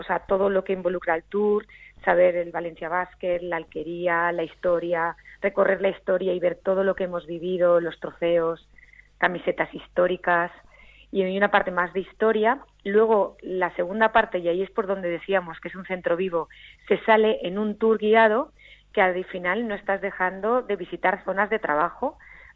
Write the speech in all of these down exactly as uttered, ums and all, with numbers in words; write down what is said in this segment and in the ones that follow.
o sea, todo lo que involucra el Tour, saber el Valencia Basket, la alquería, la historia, recorrer la historia y ver todo lo que hemos vivido, los trofeos, camisetas históricas, y hay una parte más de historia. Luego, la segunda parte, y ahí es por donde decíamos que es un centro vivo, se sale en un tour guiado que al final no estás dejando de visitar zonas de trabajo,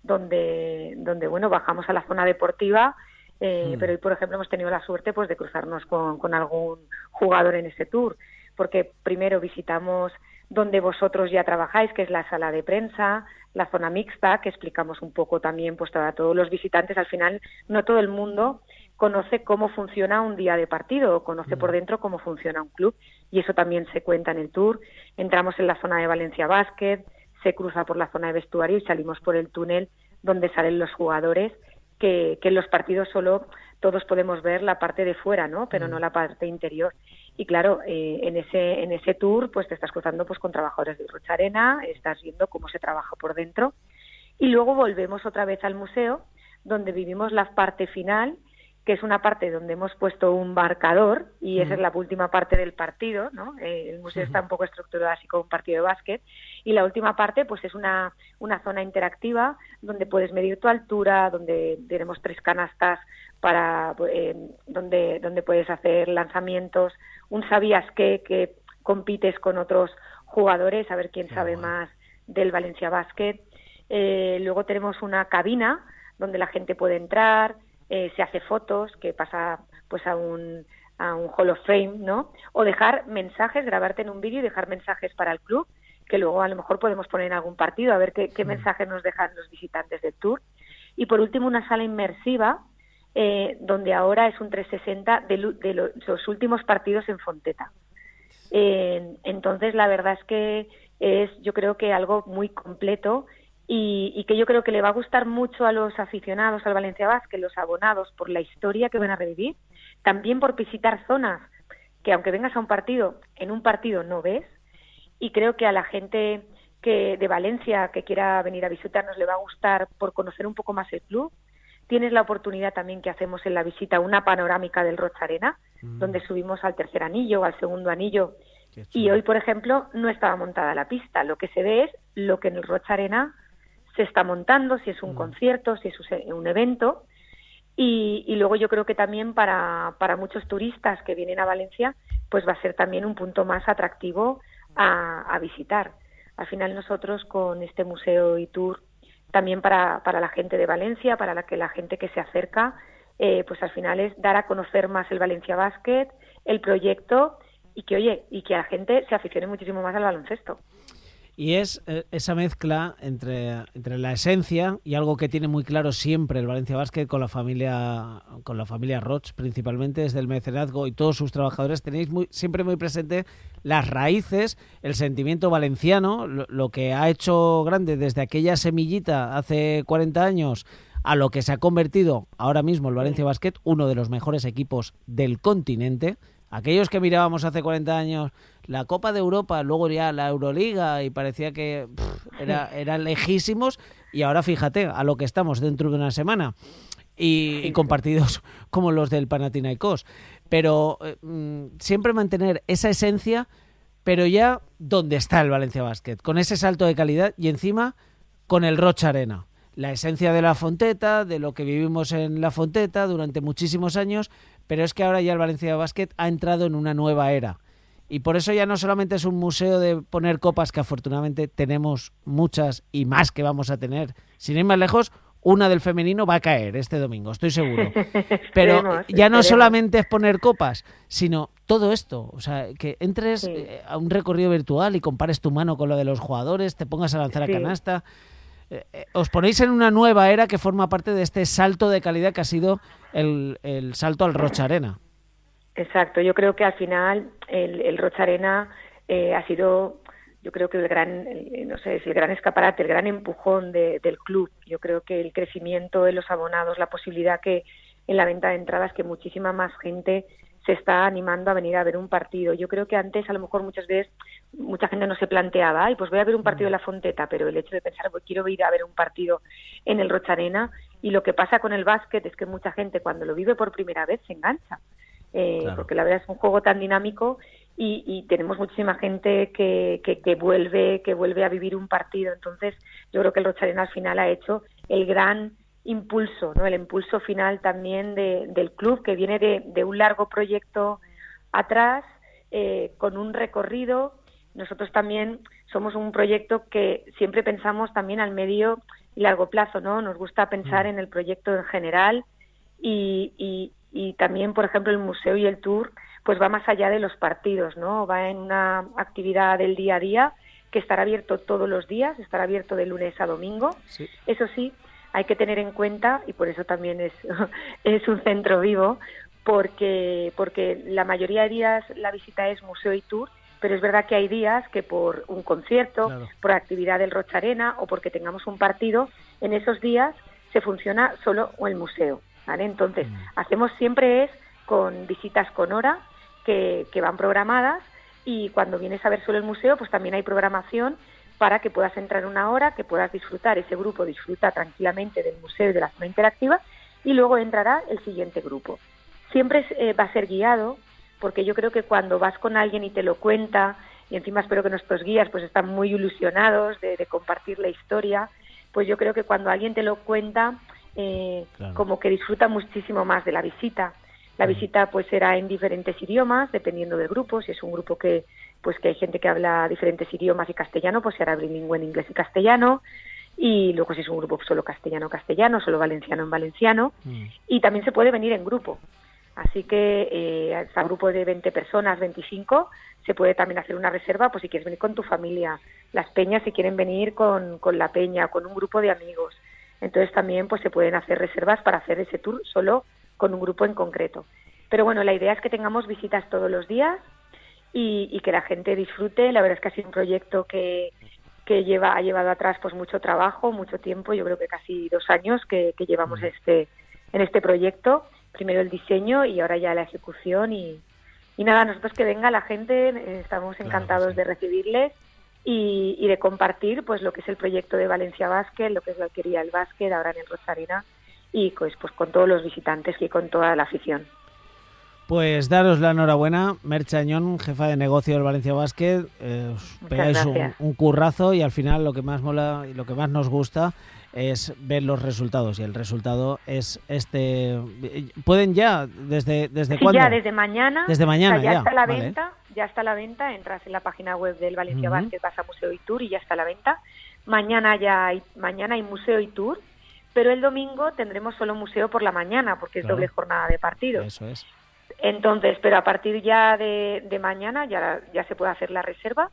donde, donde bueno, bajamos a la zona deportiva, eh, mm. pero hoy, por ejemplo, hemos tenido la suerte pues de cruzarnos con, con algún jugador en ese tour, porque primero visitamos donde vosotros ya trabajáis, que es la sala de prensa, la zona mixta, que explicamos un poco también pues a todos los visitantes. Al final, no todo el mundo conoce cómo funciona un día de partido, o conoce por dentro cómo funciona un club, y eso también se cuenta en el tour. Entramos en la zona de Valencia Basket, se cruza por la zona de vestuario y salimos por el túnel donde salen los jugadores, que, que en los partidos solo todos podemos ver la parte de fuera, ¿no? Pero no la parte interior. Y claro, eh, en ese en ese tour pues te estás cruzando pues con trabajadores de Rocha Arena, estás viendo cómo se trabaja por dentro, y luego volvemos otra vez al museo, donde vivimos la parte final, que es una parte donde hemos puesto un marcador, y esa uh-huh. es la última parte del partido, ¿no? Eh, el museo uh-huh. está un poco estructurado así como un partido de básquet, y la última parte pues es una, una zona interactiva donde puedes medir tu altura, donde tenemos tres canastas para eh, donde, donde puedes hacer lanzamientos, un sabías qué, que compites con otros jugadores, a ver quién sabe bueno. más del Valencia Basket. Eh, luego tenemos una cabina donde la gente puede entrar, eh, se hace fotos, que pasa pues a un a un Hall of Fame, ¿no? O dejar mensajes, grabarte en un vídeo y dejar mensajes para el club, que luego a lo mejor podemos poner en algún partido, a ver qué, qué sí. mensajes nos dejan los visitantes del tour. Y por último, una sala inmersiva, eh, donde ahora es un trescientos sesenta de, lo, de lo, los últimos partidos en Fonteta. Eh, entonces, la verdad es que es, yo creo que algo muy completo, y, y que yo creo que le va a gustar mucho a los aficionados al Valencia Basket, los abonados, por la historia que van a revivir, también por visitar zonas que, aunque vengas a un partido, en un partido no ves, y creo que a la gente que de Valencia que quiera venir a visitarnos le va a gustar por conocer un poco más el club. Tienes la oportunidad también, que hacemos en la visita, una panorámica del Rocha Arena, mm. donde subimos al tercer anillo o al segundo anillo, y hoy, por ejemplo, no estaba montada la pista. Lo que se ve es lo que en el Rocha Arena se está montando, si es un mm. concierto, si es un evento, y, y luego yo creo que también para, para muchos turistas que vienen a Valencia, pues va a ser también un punto más atractivo a, a visitar. Al final nosotros con este museo y tour, también para, para la gente de Valencia, para la que la gente que se acerca, eh, pues al final es dar a conocer más el Valencia Basket, el proyecto, y que, oye, y que la gente se aficione muchísimo más al baloncesto. Y es eh, esa mezcla entre, entre la esencia y algo que tiene muy claro siempre el Valencia Basket con la familia con la familia Roig, principalmente desde el mecenazgo y todos sus trabajadores. Tenéis muy, siempre muy presente las raíces, el sentimiento valenciano, lo, lo que ha hecho grande desde aquella semillita hace cuarenta años a lo que se ha convertido ahora mismo el Valencia Basket, uno de los mejores equipos del continente. Aquellos que mirábamos hace cuarenta años la Copa de Europa, luego ya la Euroliga, y parecía que pff, era, eran lejísimos, y ahora fíjate a lo que estamos dentro de una semana, y, y con partidos como los del Panathinaikos. Pero eh, siempre mantener esa esencia, pero ya donde está el Valencia Basket, con ese salto de calidad, y encima con el Rocha Arena. La esencia de la Fonteta, de lo que vivimos en la Fonteta durante muchísimos años, pero es que ahora ya el Valencia Basket ha entrado en una nueva era. Y por eso ya no solamente es un museo de poner copas, que afortunadamente tenemos muchas y más que vamos a tener. Sin ir más lejos, una del femenino va a caer este domingo, estoy seguro. Pero esperemos, ya no esperemos. Solamente es poner copas, sino todo esto. O sea, que entres sí. a un recorrido virtual y compares tu mano con lo de los jugadores, te pongas a lanzar sí. a canasta. Eh, os ponéis en una nueva era que forma parte de este salto de calidad que ha sido el, el salto al Rocha Arena. Exacto, yo creo que al final el, el Rocha Arena eh, ha sido, yo creo que el gran, el, no sé, es el gran escaparate, el gran empujón de, del club. Yo creo que el crecimiento de los abonados, la posibilidad que en la venta de entradas, que muchísima más gente se está animando a venir a ver un partido. Yo creo que antes a lo mejor muchas veces mucha gente no se planteaba, ay, pues voy a ver un partido en la Fonteta, pero el hecho de pensar, pues quiero ir a ver un partido en el Rocha Arena, y lo que pasa con el básquet es que mucha gente cuando lo vive por primera vez se engancha. eh, claro. porque la verdad es un juego tan dinámico y, y tenemos muchísima gente que, que, que vuelve que vuelve a vivir un partido. Entonces yo creo que el Rocha Arena al final ha hecho el gran impulso, ¿no? El impulso final también de, del club, que viene de, de un largo proyecto atrás, eh, con un recorrido. Nosotros también somos un proyecto que siempre pensamos también al medio y largo plazo, ¿no? Nos gusta pensar en el proyecto en general y, y, y también, por ejemplo, el museo y el tour pues va más allá de los partidos, ¿no? Va en una actividad del día a día que estará abierto todos los días, estará abierto de lunes a domingo. Sí. Eso sí, hay que tener en cuenta, y por eso también es, es un centro vivo, porque, porque la mayoría de días la visita es museo y tour, pero es verdad que hay días que por un concierto, claro. por actividad del Rocha Arena o porque tengamos un partido, en esos días se funciona solo el museo, ¿vale? Entonces, mm. hacemos siempre es con visitas con hora que, que van programadas, y cuando vienes a ver solo el museo, pues también hay programación para que puedas entrar una hora, que puedas disfrutar, ese grupo disfruta tranquilamente del museo y de la zona interactiva, y luego entrará el siguiente grupo. Siempre eh, va a ser guiado, porque yo creo que cuando vas con alguien y te lo cuenta, y encima espero que nuestros guías pues están muy ilusionados de, de compartir la historia, pues yo creo que cuando alguien te lo cuenta, eh, claro. como que disfruta muchísimo más de la visita. La visita pues será en diferentes idiomas, dependiendo del grupo. Si es un grupo que pues que hay gente que habla diferentes idiomas y castellano, pues será bilingüe en inglés y castellano. Y luego si es un grupo solo castellano-castellano, solo valenciano en valenciano. Mm. Y también se puede venir en grupo. Así que eh, hasta grupo de veinte personas, veinticinco, se puede también hacer una reserva, pues si quieres venir con tu familia. Las peñas si quieren venir con, con la peña, con un grupo de amigos. Entonces también pues se pueden hacer reservas para hacer ese tour solo con un grupo en concreto. Pero bueno, la idea es que tengamos visitas todos los días y, y que la gente disfrute. La verdad es que ha sido un proyecto que, que lleva ha llevado atrás pues mucho trabajo, mucho tiempo. Yo creo que casi dos años que, que llevamos este en este proyecto. Primero el diseño y ahora ya la ejecución. Y, y nada, nosotros que venga la gente, eh, estamos encantados claro, sí. de recibirles y, y de compartir pues lo que es el proyecto de Valencia Basket, lo que es la alquería del básquet ahora en el Rocha Arena, y pues, pues con todos los visitantes y con toda la afición. Pues daros la enhorabuena, Merche Añón, jefa de negocio del Valencia Basket. Eh, os pegáis un, un currazo y al final lo que más mola y lo que más nos gusta es ver los resultados, y el resultado es este. ¿Pueden ya? ¿Desde, desde sí, cuándo? Ya, desde mañana. Desde mañana, o sea, ya. ya está la vale. venta, ya está la venta, entras en la página web del Valencia uh-huh. Basket, vas a Museo y Tour y ya está la venta. Mañana ya hay, mañana hay Museo y Tour, pero el domingo tendremos solo museo por la mañana, porque es claro. doble jornada de partidos. Eso es. Entonces, pero a partir ya de, de mañana ya, ya se puede hacer la reserva.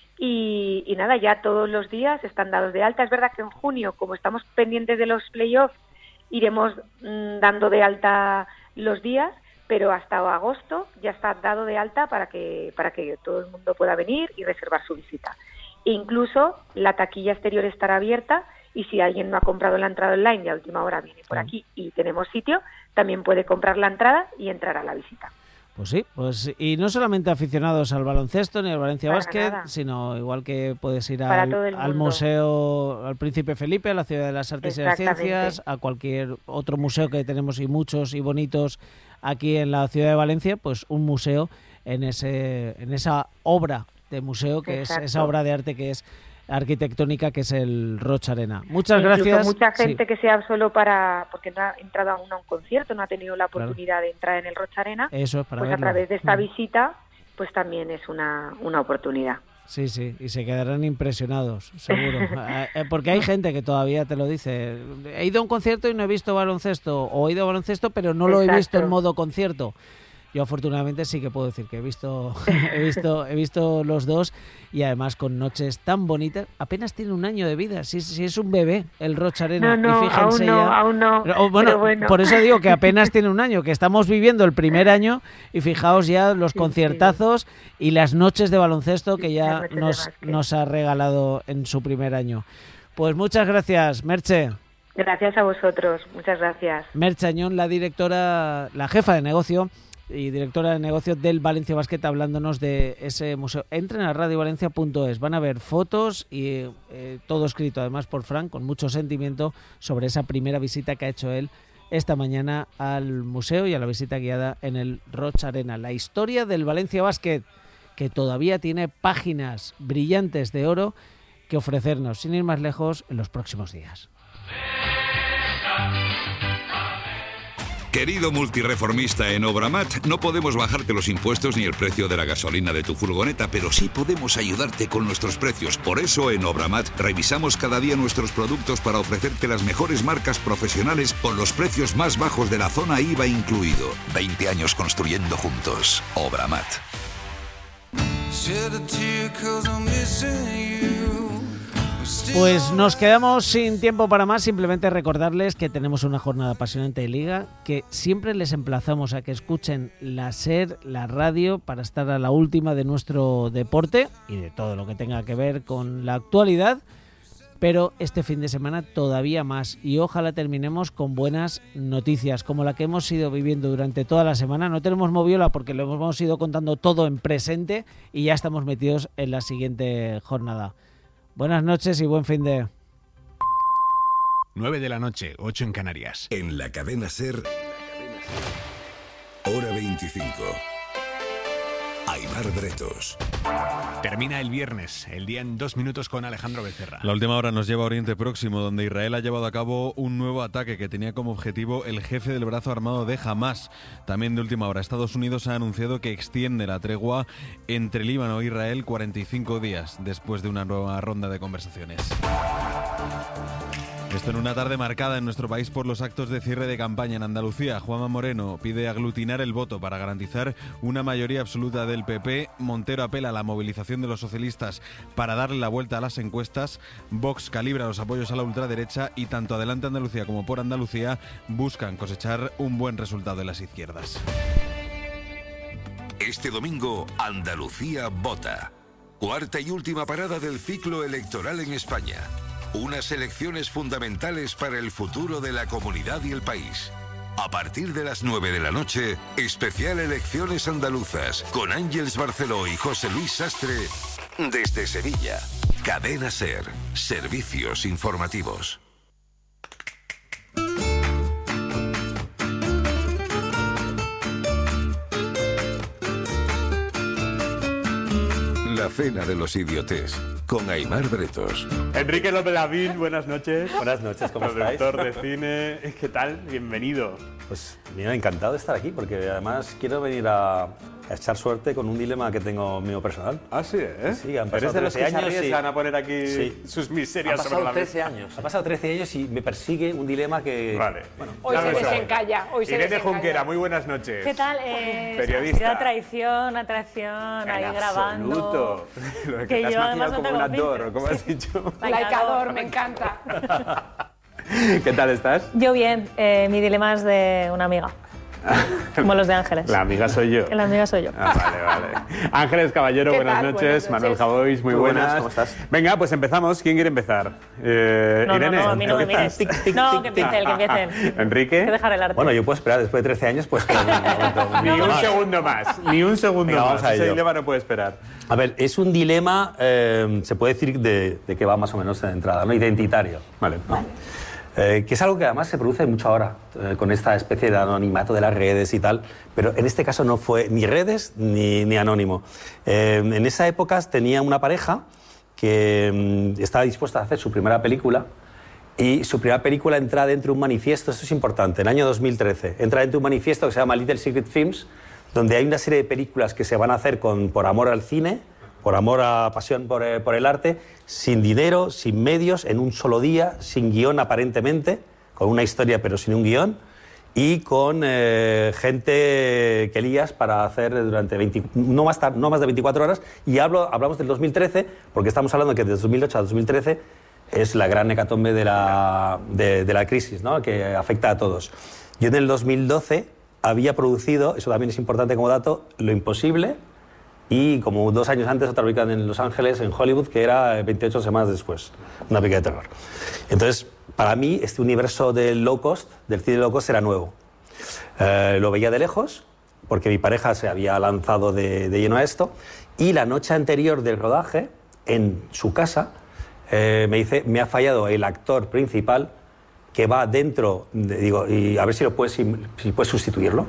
Y, y nada, ya todos los días están dados de alta. Es verdad que en junio, como estamos pendientes de los playoffs, iremos mmm, dando de alta los días, pero hasta agosto ya está dado de alta para que para que todo el mundo pueda venir y reservar su visita. E incluso la taquilla exterior estará abierta, y si alguien no ha comprado la entrada online y a última hora viene por aquí y tenemos sitio, también puede comprar la entrada y entrar a la visita. Pues sí, pues y no solamente aficionados al baloncesto ni al Valencia Para Basket, nada. Sino igual que puedes ir al, al museo, al Príncipe Felipe, a la Ciudad de las Artes y las Ciencias, a cualquier otro museo que tenemos y muchos y bonitos aquí en la ciudad de Valencia, pues un museo en ese en esa obra de museo que Exacto. es esa obra de arte que es arquitectónica, que es el Rocha Arena. Muchas Incluso gracias. Mucha gente sí. que sea solo para, porque no ha entrado aún a un concierto, no ha tenido la oportunidad claro. de entrar en el Rocha Arena, Eso es para pues verlo. a través de esta mm. visita, pues también es una, una oportunidad. Sí, sí, y se quedarán impresionados, seguro. Porque hay gente que todavía te lo dice. He ido a un concierto y no he visto baloncesto, o he ido a baloncesto pero no Exacto. lo he visto en modo concierto. Yo afortunadamente sí que puedo decir que he visto he visto he visto los dos, y además con noches tan bonitas. Apenas tiene un año de vida, si, si es un bebé el Rocha Arena. No, no, y fíjense aún no, ya, aún no. Pero, bueno, pero bueno, por eso digo que apenas tiene un año, que estamos viviendo el primer año, y fijaos ya los sí, conciertazos sí. y las noches de baloncesto que ya nos, nos ha regalado en su primer año. Pues muchas gracias, Merche. Gracias a vosotros, muchas gracias. Merche Añón, la directora, la jefa de negocio y directora de negocio del Valencia Basket, hablándonos de ese museo. Entren a radio valencia punto es, van a ver fotos y eh, todo escrito además por Fran, con mucho sentimiento, sobre esa primera visita que ha hecho él esta mañana al museo y a la visita guiada en el Roig Arena. La historia del Valencia Basket, que todavía tiene páginas brillantes de oro que ofrecernos, sin ir más lejos, en los próximos días. Querido multireformista en Obramat, no podemos bajarte los impuestos ni el precio de la gasolina de tu furgoneta, pero sí podemos ayudarte con nuestros precios. Por eso en Obramat revisamos cada día nuestros productos para ofrecerte las mejores marcas profesionales con los precios más bajos de la zona I V A incluido. veinte años construyendo juntos. Obramat. Pues nos quedamos sin tiempo para más, simplemente recordarles que tenemos una jornada apasionante de Liga, que siempre les emplazamos a que escuchen la SER, la radio, para estar a la última de nuestro deporte y de todo lo que tenga que ver con la actualidad, pero este fin de semana todavía más, y ojalá terminemos con buenas noticias, como la que hemos ido viviendo durante toda la semana. No tenemos moviola porque lo hemos ido contando todo en presente y ya estamos metidos en la siguiente jornada. Buenas noches y buen fin de... nueve de la noche, ocho en Canarias. En la cadena SER, hora veinticinco. Aimar Bretos. Termina el viernes, el día en dos minutos con Alejandro Becerra. La última hora nos lleva a Oriente Próximo, donde Israel ha llevado a cabo un nuevo ataque que tenía como objetivo el jefe del brazo armado de Hamás. También de última hora, Estados Unidos ha anunciado que extiende la tregua entre Líbano e Israel cuarenta y cinco días después de una nueva ronda de conversaciones. Esto en una tarde marcada en nuestro país por los actos de cierre de campaña en Andalucía. Juanma Moreno pide aglutinar el voto para garantizar una mayoría absoluta del P P. Montero apela a la movilización de los socialistas para darle la vuelta a las encuestas. Vox calibra los apoyos a la ultraderecha y tanto Adelante Andalucía como Por Andalucía buscan cosechar un buen resultado en las izquierdas. Este domingo, Andalucía vota. Cuarta y última parada del ciclo electoral en España. Unas elecciones fundamentales para el futuro de la comunidad y el país. A partir de las nueve de la noche, especial Elecciones Andaluzas, con Ángeles Barceló y José Luis Sastre, desde Sevilla. Cadena SER, servicios informativos. La cena de los idiotes, con Aimar Bretos. Enrique López Lavín, buenas noches. Buenas noches, ¿cómo estáis? Productor de cine, ¿qué tal? Bienvenido. Pues mira, encantado de estar aquí, porque además quiero venir a, a echar suerte con un dilema que tengo mío personal. Ah, sí, ¿eh? Sí, han pasado ¿Eres de los que trece años se arriesgan y... a poner aquí sí. sus miserias sobre sobre la trece mesa? años. Ha pasado trece años y me persigue un dilema que... Vale. Bueno, hoy se desencalla. Hoy se Irene desencalla. Junquera, muy buenas noches. ¿Qué tal? Eh, Periodista. Ha sido traición, atracción, ahí grabando. Absoluto. Lo que, que te has yo además como un actor, ¿cómo has dicho? Laicador, me encanta. ¿Qué tal estás? Yo bien. Eh, mi dilema es de una amiga. Como los de Ángeles. La amiga soy yo. La amiga soy yo. Ah, vale, vale. Ángeles Caballero, buenas noches. buenas noches. Manuel Javois, muy, muy buenas. buenas. ¿Cómo estás? Venga, pues empezamos. ¿Quién quiere empezar? Eh, no, Irene. No, no, a mí no me mires. No, que empiece él, que empiece él. Enrique. Hay que dejar el arte. Bueno, yo puedo esperar después de trece años, pues... un ni un más. segundo más. Ni un segundo Venga, más. Ese dilema no puede esperar. A ver, es un dilema, eh, se puede decir de, de que va más o menos de entrada, ¿no? Identitario. Vale. ¿No? Eh, que es algo que además se produce mucho ahora, eh, con esta especie de anonimato de las redes y tal, pero en este caso no fue ni redes ni, ni anónimo. Eh, en esa época tenía una pareja que mm, estaba dispuesta a hacer su primera película, y su primera película entra dentro de un manifiesto, esto es importante, en el año dos mil trece, entra dentro de un manifiesto que se llama Little Secret Films, donde hay una serie de películas que se van a hacer con, por amor al cine, por amor a pasión por, eh, por el arte, sin dinero, sin medios, en un solo día, sin guión aparentemente, con una historia pero sin un guión, y con eh, gente que lías para hacer durante veinte, no, más tar, no más de veinticuatro horas, y hablo, hablamos del dos mil trece, porque estamos hablando de que desde dos mil ocho a dos mil trece es la gran hecatombe de la, de, de la crisis, ¿no? Que afecta a todos. Yo en el dos mil doce había producido, eso también es importante como dato, Lo Imposible, y como dos años antes otra película en Los Ángeles, en Hollywood, que era veintiocho semanas después, una película de terror. Entonces, para mí, este universo del low cost, del cine low cost, era nuevo. Eh, lo veía de lejos, porque mi pareja se había lanzado de, de lleno a esto, y la noche anterior del rodaje, en su casa, eh, me dice, me ha fallado el actor principal, que va dentro, de, digo, y a ver si lo puedes, si, si puedes sustituirlo.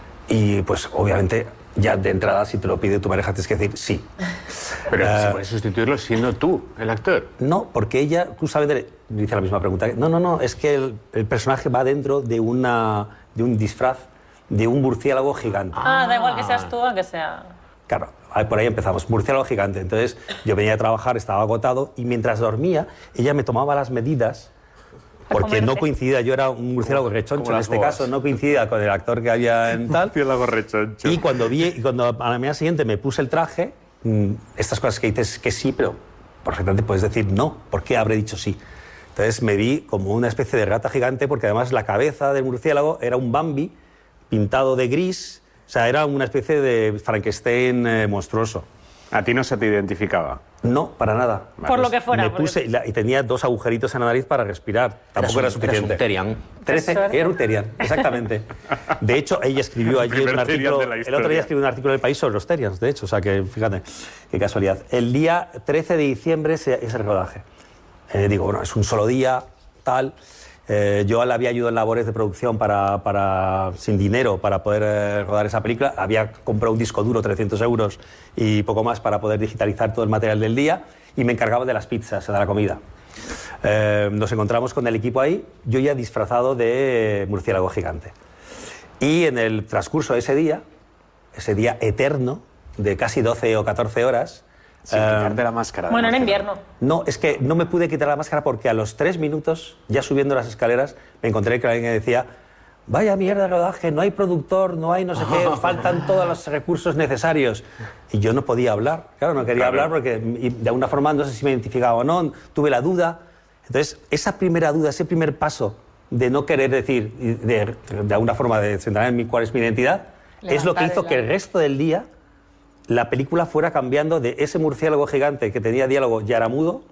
Y pues obviamente ya de entrada, si te lo pide tu pareja, tienes que decir sí. Pero uh, si puedes sustituirlo siendo tú el actor. No, porque ella justamente me dice la misma pregunta. No, no, no, es que el, el personaje va dentro de, una, de un disfraz de un murciélago gigante. Ah, da igual que seas tú o que sea... Claro, por ahí empezamos, murciélago gigante. Entonces yo venía a trabajar, estaba agotado y mientras dormía ella me tomaba las medidas porque no coincidía, yo era un murciélago rechoncho en este boas. caso, no coincidía con el actor que había en tal. Murciélago rechoncho. Y cuando vi, y cuando a la mañana siguiente me puse el traje, estas cosas que dices que sí, pero perfectamente puedes decir no, ¿por qué habré dicho sí? Entonces me vi como una especie de rata gigante porque además la cabeza del murciélago era un Bambi pintado de gris, o sea, era una especie de Frankenstein eh, monstruoso. ¿A ti no se te identificaba? No, para nada. Por lo que fuera. Me puse porque... y tenía dos agujeritos en la nariz para respirar. Tampoco era, era suficiente. Era un Terian. trece, era un Terian, exactamente. De hecho, ella escribió ayer un artículo, el otro día escribió un artículo en El País sobre los Terians, de hecho, o sea que fíjate, qué casualidad. El día trece de diciembre es el rodaje. Eh, digo, bueno, es un solo día, tal... Eh, yo le había ayudado en labores de producción para, para, sin dinero para poder eh, rodar esa película. Había comprado un disco duro, trescientos euros y poco más para poder digitalizar todo el material del día y me encargaba de las pizzas, de la comida. Eh, nos encontramos con el equipo ahí, yo ya disfrazado de murciélago gigante. Y en el transcurso de ese día, ese día eterno de casi doce o catorce horas... Sin uh, quitarte la máscara. Bueno, en invierno. No, es que no me pude quitar la máscara porque a los tres minutos, ya subiendo las escaleras, me encontré que alguien decía vaya mierda de rodaje, no hay productor, no hay no sé qué, faltan todos los recursos necesarios. Y yo no podía hablar, claro, no quería claro. hablar porque de alguna forma no sé si me identificaba o no, tuve la duda. Entonces, esa primera duda, ese primer paso de no querer decir, de, de alguna forma de centrar en mí cuál es mi identidad, Levantar es lo que hizo que el resto del día la película fuera cambiando de ese murciélago gigante que tenía diálogo ya era mudo,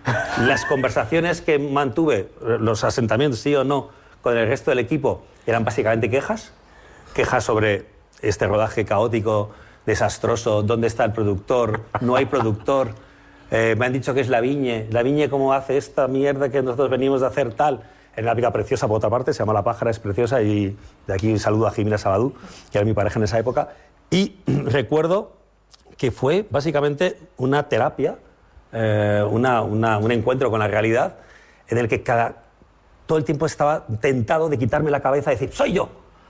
las conversaciones que mantuve, los asentamientos sí o no, con el resto del equipo eran básicamente quejas, quejas sobre este rodaje caótico, desastroso, dónde está el productor, no hay productor, eh, me han dicho que es Lavigne, Lavigne cómo hace esta mierda que nosotros venimos de hacer tal. Es una pica preciosa, por otra parte, se llama La pájara, es preciosa y de aquí un saludo a Jimena Sabadú, que era mi pareja en esa época. Y recuerdo que fue básicamente una terapia, eh, una, una, un encuentro con la realidad en el que cada, todo el tiempo estaba tentado de quitarme la cabeza y decir ¡soy yo!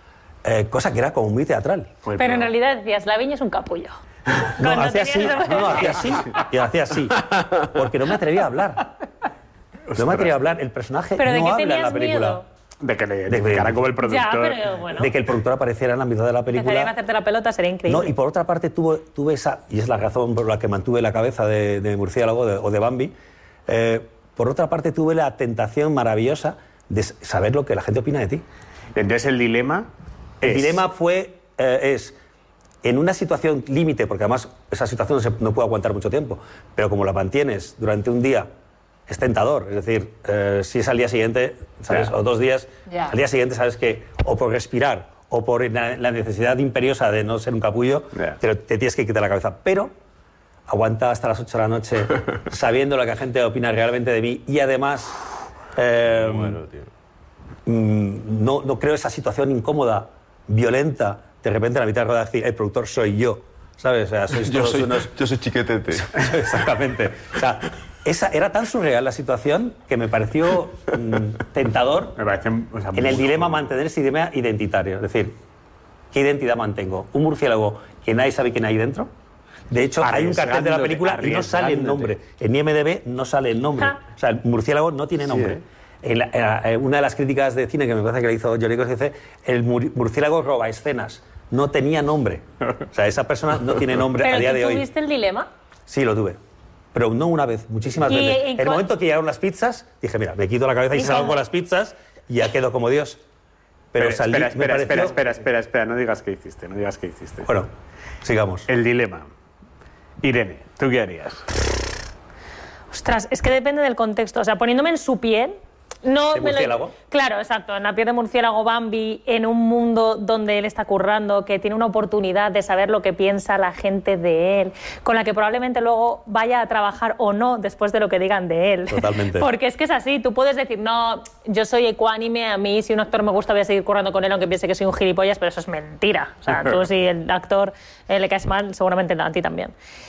Eh, cosa que era como muy teatral. Pero en realidad decías, Lavigne es un capullo. No, no hacía así, no, no, hacía así, y hacía así, porque no me atrevía a hablar. No me atrevía a hablar, el personaje ¿Pero no de habla en la película. Miedo? De que le identificara como el productor. Ya, pero bueno. De que el productor apareciera en la mitad de la película. Empezarían a hacerte la pelota, sería increíble. No, y por otra parte tuve, tuve esa, y es la razón por la que mantuve la cabeza de, de murciélago de, o de Bambi, eh, por otra parte tuve la tentación maravillosa de saber lo que la gente opina de ti. Entonces el dilema El es... dilema fue, eh, es, en una situación límite, porque además esa situación no, se, no puede aguantar mucho tiempo, pero como la mantienes durante un día, es tentador, es decir, eh, si es al día siguiente, ¿sabes? Yeah. O dos días, yeah. al día siguiente sabes que o por respirar o por la, la necesidad imperiosa de no ser un capullo, yeah. te, te tienes que quitar la cabeza. Pero aguanta hasta las ocho de la noche sabiendo lo que la gente opina realmente de mí y además eh, bueno, tío. No, no creo esa situación incómoda, violenta, de repente a la mitad de rodaje decir, el productor soy yo, ¿sabes? O sea, sois yo, todos soy, unos... yo soy chiquetete. Exactamente. O sea, esa, era tan surreal la situación que me pareció mmm, tentador me parece, o sea, en el dilema mantener ese dilema identitario. Es decir, ¿qué identidad mantengo? ¿Un murciélago que nadie sabe quién hay dentro? De hecho, hay un cartel de la película y no sale el nombre. En I M D B no sale el nombre. O sea, el murciélago no tiene nombre. Sí, ¿eh? En la, en una de las críticas de cine que me parece que le hizo Johnny Cross dice el murciélago roba escenas. No tenía nombre. O sea, esa persona no tiene nombre a día de hoy. ¿Pero tuviste el dilema? Sí, lo tuve. Pero no una vez, muchísimas veces. En el momento que llegaron las pizzas, dije, mira, me quito la cabeza y, y salgo con las pizzas y ya quedo como Dios. Pero espera, salí, espera, espera, me pareció... espera, espera, espera, espera, no digas qué hiciste, no digas qué hiciste. Bueno, sigamos. El dilema. Irene, ¿tú qué harías? Ostras, es que depende del contexto. O sea, poniéndome en su piel, No, ¿De me lo- murciélago? Claro, exacto. En la piel de murciélago Bambi, en un mundo donde él está currando, que tiene una oportunidad de saber lo que piensa la gente de él, con la que probablemente luego vaya a trabajar o no después de lo que digan de él. Totalmente. Porque es que es así. Tú puedes decir, no, yo soy ecuánime, a mí si un actor me gusta voy a seguir currando con él aunque piense que soy un gilipollas, pero eso es mentira. O sea, tú si el actor eh, le caes mal, seguramente a ti también.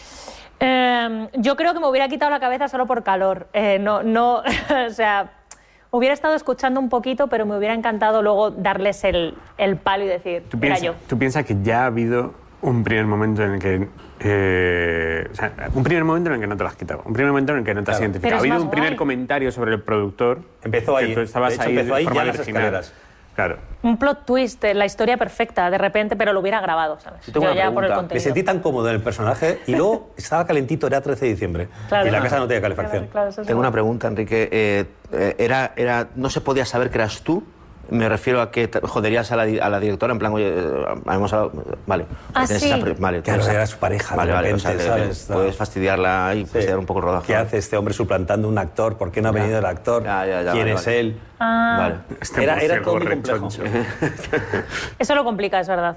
Eh, yo creo que me hubiera quitado la cabeza solo por calor. Eh, no, no, o sea... Hubiera estado escuchando un poquito, pero me hubiera encantado luego darles el, el palo y decir, ¿Tú era piensas, yo. ¿Tú piensas que ya ha habido un primer momento en el que... eh, o sea, un primer momento en el que no te lo has quitado, un primer momento en el que no te has Claro. identificado. Pero Ha es habido más un primer guay. comentario sobre el productor. Empezó que ahí. tú estabas De hecho, ahí empezó de ahí forma ya en las virginal. escaleras. Claro. Un plot twist, eh, la historia perfecta, de repente, pero lo hubiera grabado, ¿sabes? Yo tengo una ya por el pregunta. contenido. Me sentí tan cómodo en el personaje y luego estaba calentito, era trece de diciembre. Claro. Y la casa no tenía calefacción. Claro, claro, eso es Tengo verdad. una pregunta, Enrique. Eh, eh, era, era, ¿no se podía saber que eras tú? Me refiero a que te joderías a la, di- a la directora, en plan, oye, eh, hemos hablado... Vale. Ah, Tienes sí. esa pre- vale, Claro, tienes esa- era su pareja, Vale, de vale, o repente, sea, le- ¿sabes? le- puedes fastidiarla y Sí. fastidiar un poco el rodaje. ¿Qué hace este hombre suplantando un actor? ¿Por qué no ha venido el actor? Ya, ya, ya, ¿Quién vale, es vale. él? Ah, Vale. Este Era, era todo murciélago muy complejo. rechoncho. Eso lo complica, es verdad.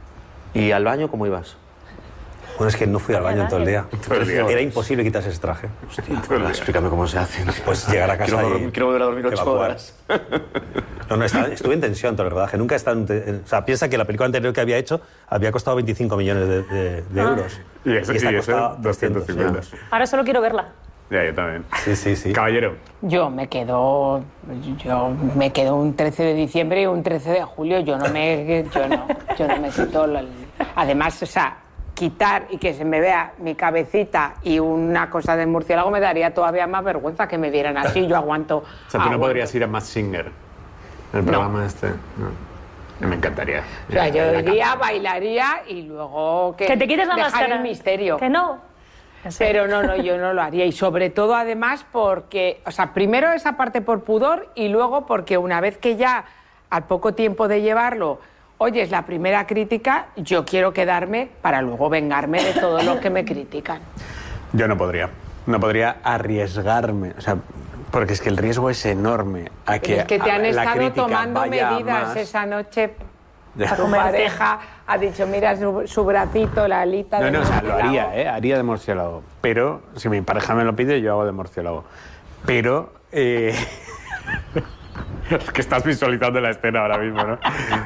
¿Y al baño cómo ibas? Bueno, es que no fui al baño en todo el día. Todo el día. Era imposible quitarse ese traje. Hostia, pues, explícame cómo se hace. Pues llegar a casa quiero, y dormir- quiero volver a dormir ocho evacuar. horas. No, no, estaba- estuve en tensión todo el rodaje. Nunca he estado en te- O sea, piensa que la película anterior que había hecho había costado veinticinco millones de, de- de euros. Y eso- esta y eso, costaba doscientos cincuenta. euros. Ahora solo quiero verla. Ya, yo también. Sí, sí, sí. Caballero, Yo me quedo, yo me quedo un trece de diciembre y un trece de julio. Yo no me, yo no, yo no me quito. la- Además, o sea, quitar y que se me vea mi cabecita y una cosa del murciélago me daría todavía más vergüenza que me vieran así. Yo aguanto. o sea, tú no aguanto. podrías ir a Masked Singer, el programa este. No. Me encantaría. O sea, yo La iría, bailaría y luego que, Que te quites la dejar máscara. el misterio. Que no. Así. Pero no, no, yo no lo haría. Y sobre todo, además, porque, o sea, primero esa parte por pudor y luego porque una vez que ya, al poco tiempo de llevarlo, oyes la primera crítica, yo quiero quedarme para luego vengarme de todos los que me critican. Yo no podría. No podría arriesgarme. O sea, porque es que el riesgo es enorme. A que, es que te a- han la estado crítica tomando vaya a medidas más. esa noche. Ya. Tu pareja ha dicho, mira su, su bracito, la alita No, de no, o sea, lo murciélago. haría, ¿eh? Haría de murciélago. Pero, si mi pareja me lo pide, yo hago de murciélago. Pero, eh... es que estás visualizando la escena ahora mismo, ¿no?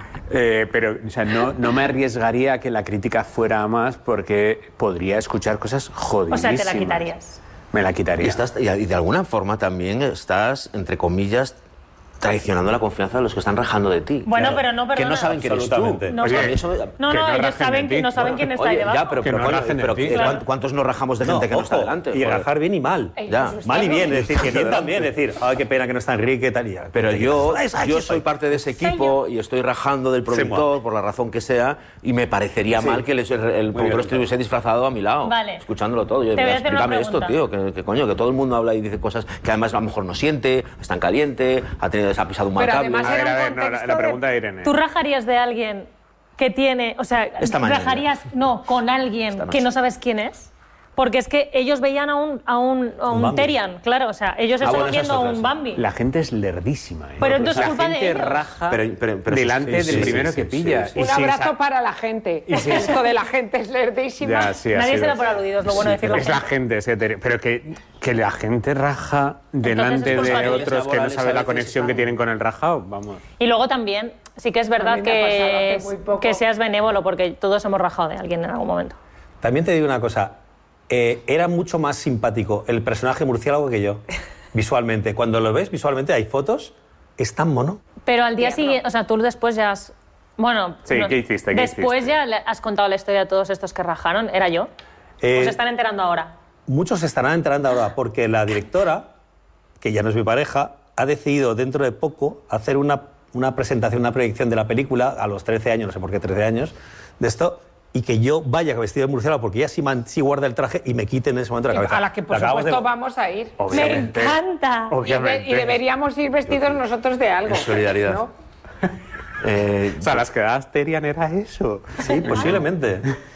Eh, pero, o sea, no, no me arriesgaría a que la crítica fuera a más porque podría escuchar cosas O jodidísimas. sea, te la quitarías. Me la Y, quitaría. estás, y de alguna forma también estás, entre comillas, traicionando la confianza de los que están rajando de ti. Bueno, pero no, Que perdona. no saben que eres tú. Absolutamente. No, Oye, pero- Eso- No, que no, no ellos rajen saben, de que, ti. no saben quién está Oye, ahí debajo. ya, pero, Que pero, no coño, rajen de pero ti. ¿cuán- Claro. ¿cuántos nos rajamos de gente que no está ojo, delante? Y Joder. rajar bien y mal. Ya. Mal y bien, es decir, que bien también, es decir, ay, qué pena que no está Enrique, tal y ya. Pero yo, Ay, ay, yo que soy parte de ese equipo y estoy rajando del productor por la razón que sea y me parecería Sí. mal que el, el productor bien, estuviese disfrazado a mi lado, Vale. escuchándolo todo. Yo, Te voy a hacer una explícame esto, tío, pregunta. que, que coño, que todo el mundo habla y dice cosas que además a lo mejor no siente, está en caliente, ha, tenido, ha pisado un mal Pero cable. además A ver, era a un ver, no, la, contexto la de- pregunta de Irene. ¿Tú rajarías de alguien que tiene, o sea, Esta mañana. rajarías, no, con alguien Esta que noche. no sabes quién es? Porque es que ellos veían a un, a un, a un, Un Bambi. Terian, claro, o sea, ellos Ah, están bueno, esa es viendo a otra, un sí. Bambi. La gente es lerdísima, ¿eh? Pero entonces la culpa de gente ellos. raja Pero- pero- pero delante sí, del sí, primero sí, que sí, pilla. sí, sí. Y Un si abrazo esa- para la gente. Y si Esto de la gente es lerdísima. Ya, sí, ha Nadie sido. se da por aludido, es lo bueno de decirlo. Es la gente, es hetero- pero que, que la gente raja delante es culpa de de ellos. otros que no Laborales sabe a la veces conexión que están- tienen con el rajado, vamos. Y luego también, sí que es A verdad mí me ha pasado que, hace muy poco. que seas benévolo, porque todos hemos rajado de alguien en algún momento. También te digo una cosa, eh, era mucho más simpático el personaje murciélago que yo, visualmente. Cuando lo ves visualmente, hay fotos, es tan mono. Pero al día Tierno. siguiente, o sea, tú después ya has... Bueno, Sí, no- ¿qué hiciste? ¿Qué después hiciste? ya le has contado la historia de todos estos que rajaron, ¿era yo? Eh, ¿O se están enterando ahora? Muchos se estarán enterando ahora porque la directora, que ya no es mi pareja, ha decidido dentro de poco hacer una, una presentación, una proyección de la película a los trece años, no sé por qué trece años, de esto, y que yo vaya vestido de murciélago porque ella sí, man- sí guarda el traje y me quite en ese momento la cabeza. A la que, por La acabamos supuesto, de- vamos a ir. Obviamente. ¡Me encanta! Y, de- Obviamente. y deberíamos ir vestidos nosotros de algo. En solidaridad. ¿no? Eh, O sea, las quedadas Terian era eso. Sí, posiblemente.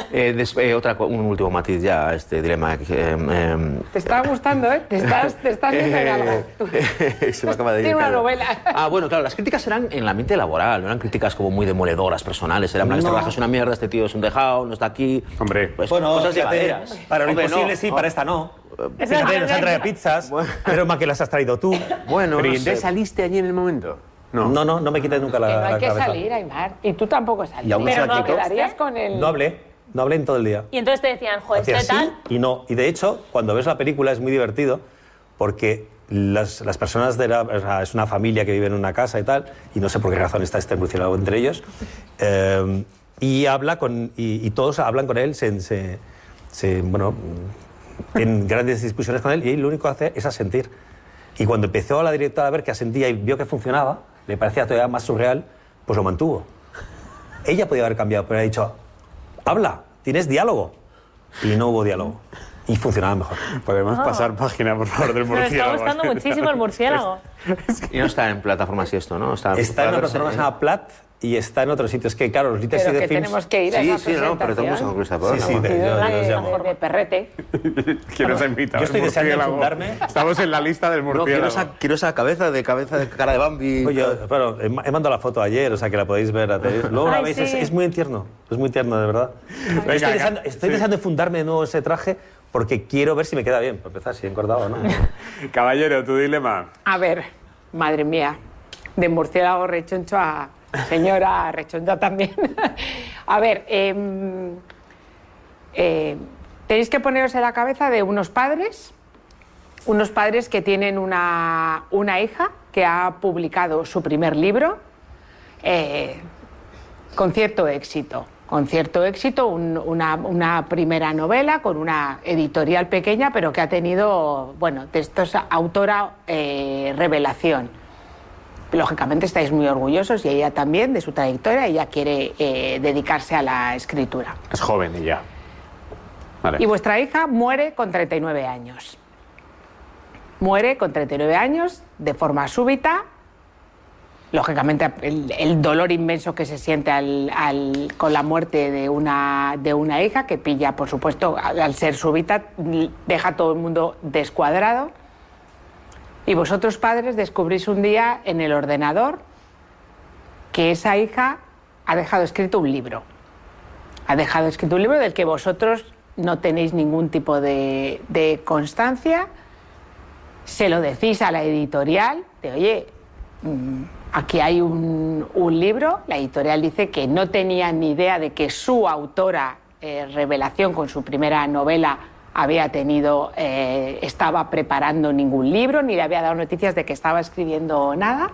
Eh, des, eh, otra, un último matiz ya a este dilema. Eh, eh, Te está gustando, ¿eh? Te estás, te estás viendo en algo. Se me acaba de Tiene una decir. novela. Ah, bueno, claro, las críticas eran en el ambiente laboral, no eran críticas como muy demoledoras, personales. Eran, no. Este trabajo es una mierda, este tío es un dejado, no está aquí. Hombre, pues, bueno, cosas fíjate, llevaderas. para lo Hombre, imposible no, sí, no. para esta no. Es Fíjate, verdad. nos han traído pizzas, pero más que las has traído tú. Bueno, ¿Pero no y entonces sé. saliste allí en el momento? No, no, no, no me quites nunca la, Que no hay la que cabeza. salir, Aymar. Y tú tampoco saliste. Y aún no Pero se la no quitó. quedarías con el... No hablé, no hablé en todo el día. Y entonces te decían, joder, Hacía este así tal... y no. Y de hecho, cuando ves la película es muy divertido porque las, las personas de la... O sea, es una familia que vive en una casa y tal, y no sé por qué razón está este murciélago entre ellos, eh, y habla con... Y, y todos hablan con él, se... se, se bueno, tienen grandes discusiones con él, y él lo único que hace es asentir. Y cuando empezó la directora a ver que asentía y vio que funcionaba, le parecía todavía más surreal, pues lo mantuvo. Ella podía haber cambiado, pero ha dicho, habla, tienes diálogo. Y no hubo diálogo. Y funcionaba mejor. Podemos Ah. pasar página, por favor, del Me está murciélago. gustando muchísimo el murciélago. Y no está en plataformas y esto, ¿no? Está, Está en una puede plataforma que verse, se llama Plat y está en otros sitios. Que claro, los Little Pero City que Films... tenemos que ir a Sí, esa sí, no, pero tenemos que presentación. concluir esta Sí, sí, programa. de- yo, yo os de, llamo. de perrete. ¿Quién nos ha invitado? Yo estoy El deseando murciélago. enfundarme. Estamos en la lista del No, quiero murciélago. esa, quiero esa cabeza de cabeza de cara de Bambi. Pues yo, bueno, he he mandado la foto ayer, o sea que la podéis ver. la tenéis- Luego la Ay, veis, sí. es, es muy tierno, es muy tierno, de verdad. Venga, estoy deseando, sí. estoy deseando enfundarme de nuevo ese traje porque quiero ver si me queda bien, para empezar, si he engordado o no. Caballero, tu dilema. A ver, madre mía, de murciélago rechoncho a señora rechoncha también. A ver, eh, eh, tenéis que poneros en la cabeza de unos padres, unos padres que tienen una, una hija que ha publicado su primer libro eh, con cierto éxito. Con cierto éxito, un- una, una primera novela con una editorial pequeña, pero que ha tenido, bueno, de estos autora eh, revelación. Lógicamente estáis muy orgullosos, y ella también, de su trayectoria. Ella quiere eh, dedicarse a la escritura. Es joven y ya. Vale. Y vuestra hija muere con treinta y nueve años. Muere con treinta y nueve años de forma súbita. Lógicamente, el, el dolor inmenso que se siente al- al- con la muerte de una, de una hija, que pilla, por supuesto, al, al ser súbita, deja a todo el mundo descuadrado. Y vosotros, padres, descubrís un día en el ordenador que esa hija ha dejado escrito un libro. Ha dejado escrito un libro del que vosotros no tenéis ningún tipo de, de constancia. Se lo decís a la editorial, de oye, mm, aquí hay un, un libro. La editorial dice que no tenía ni idea de que su autora, eh, revelación con su primera novela, había tenido, eh, estaba preparando ningún libro, ni le había dado noticias de que estaba escribiendo nada.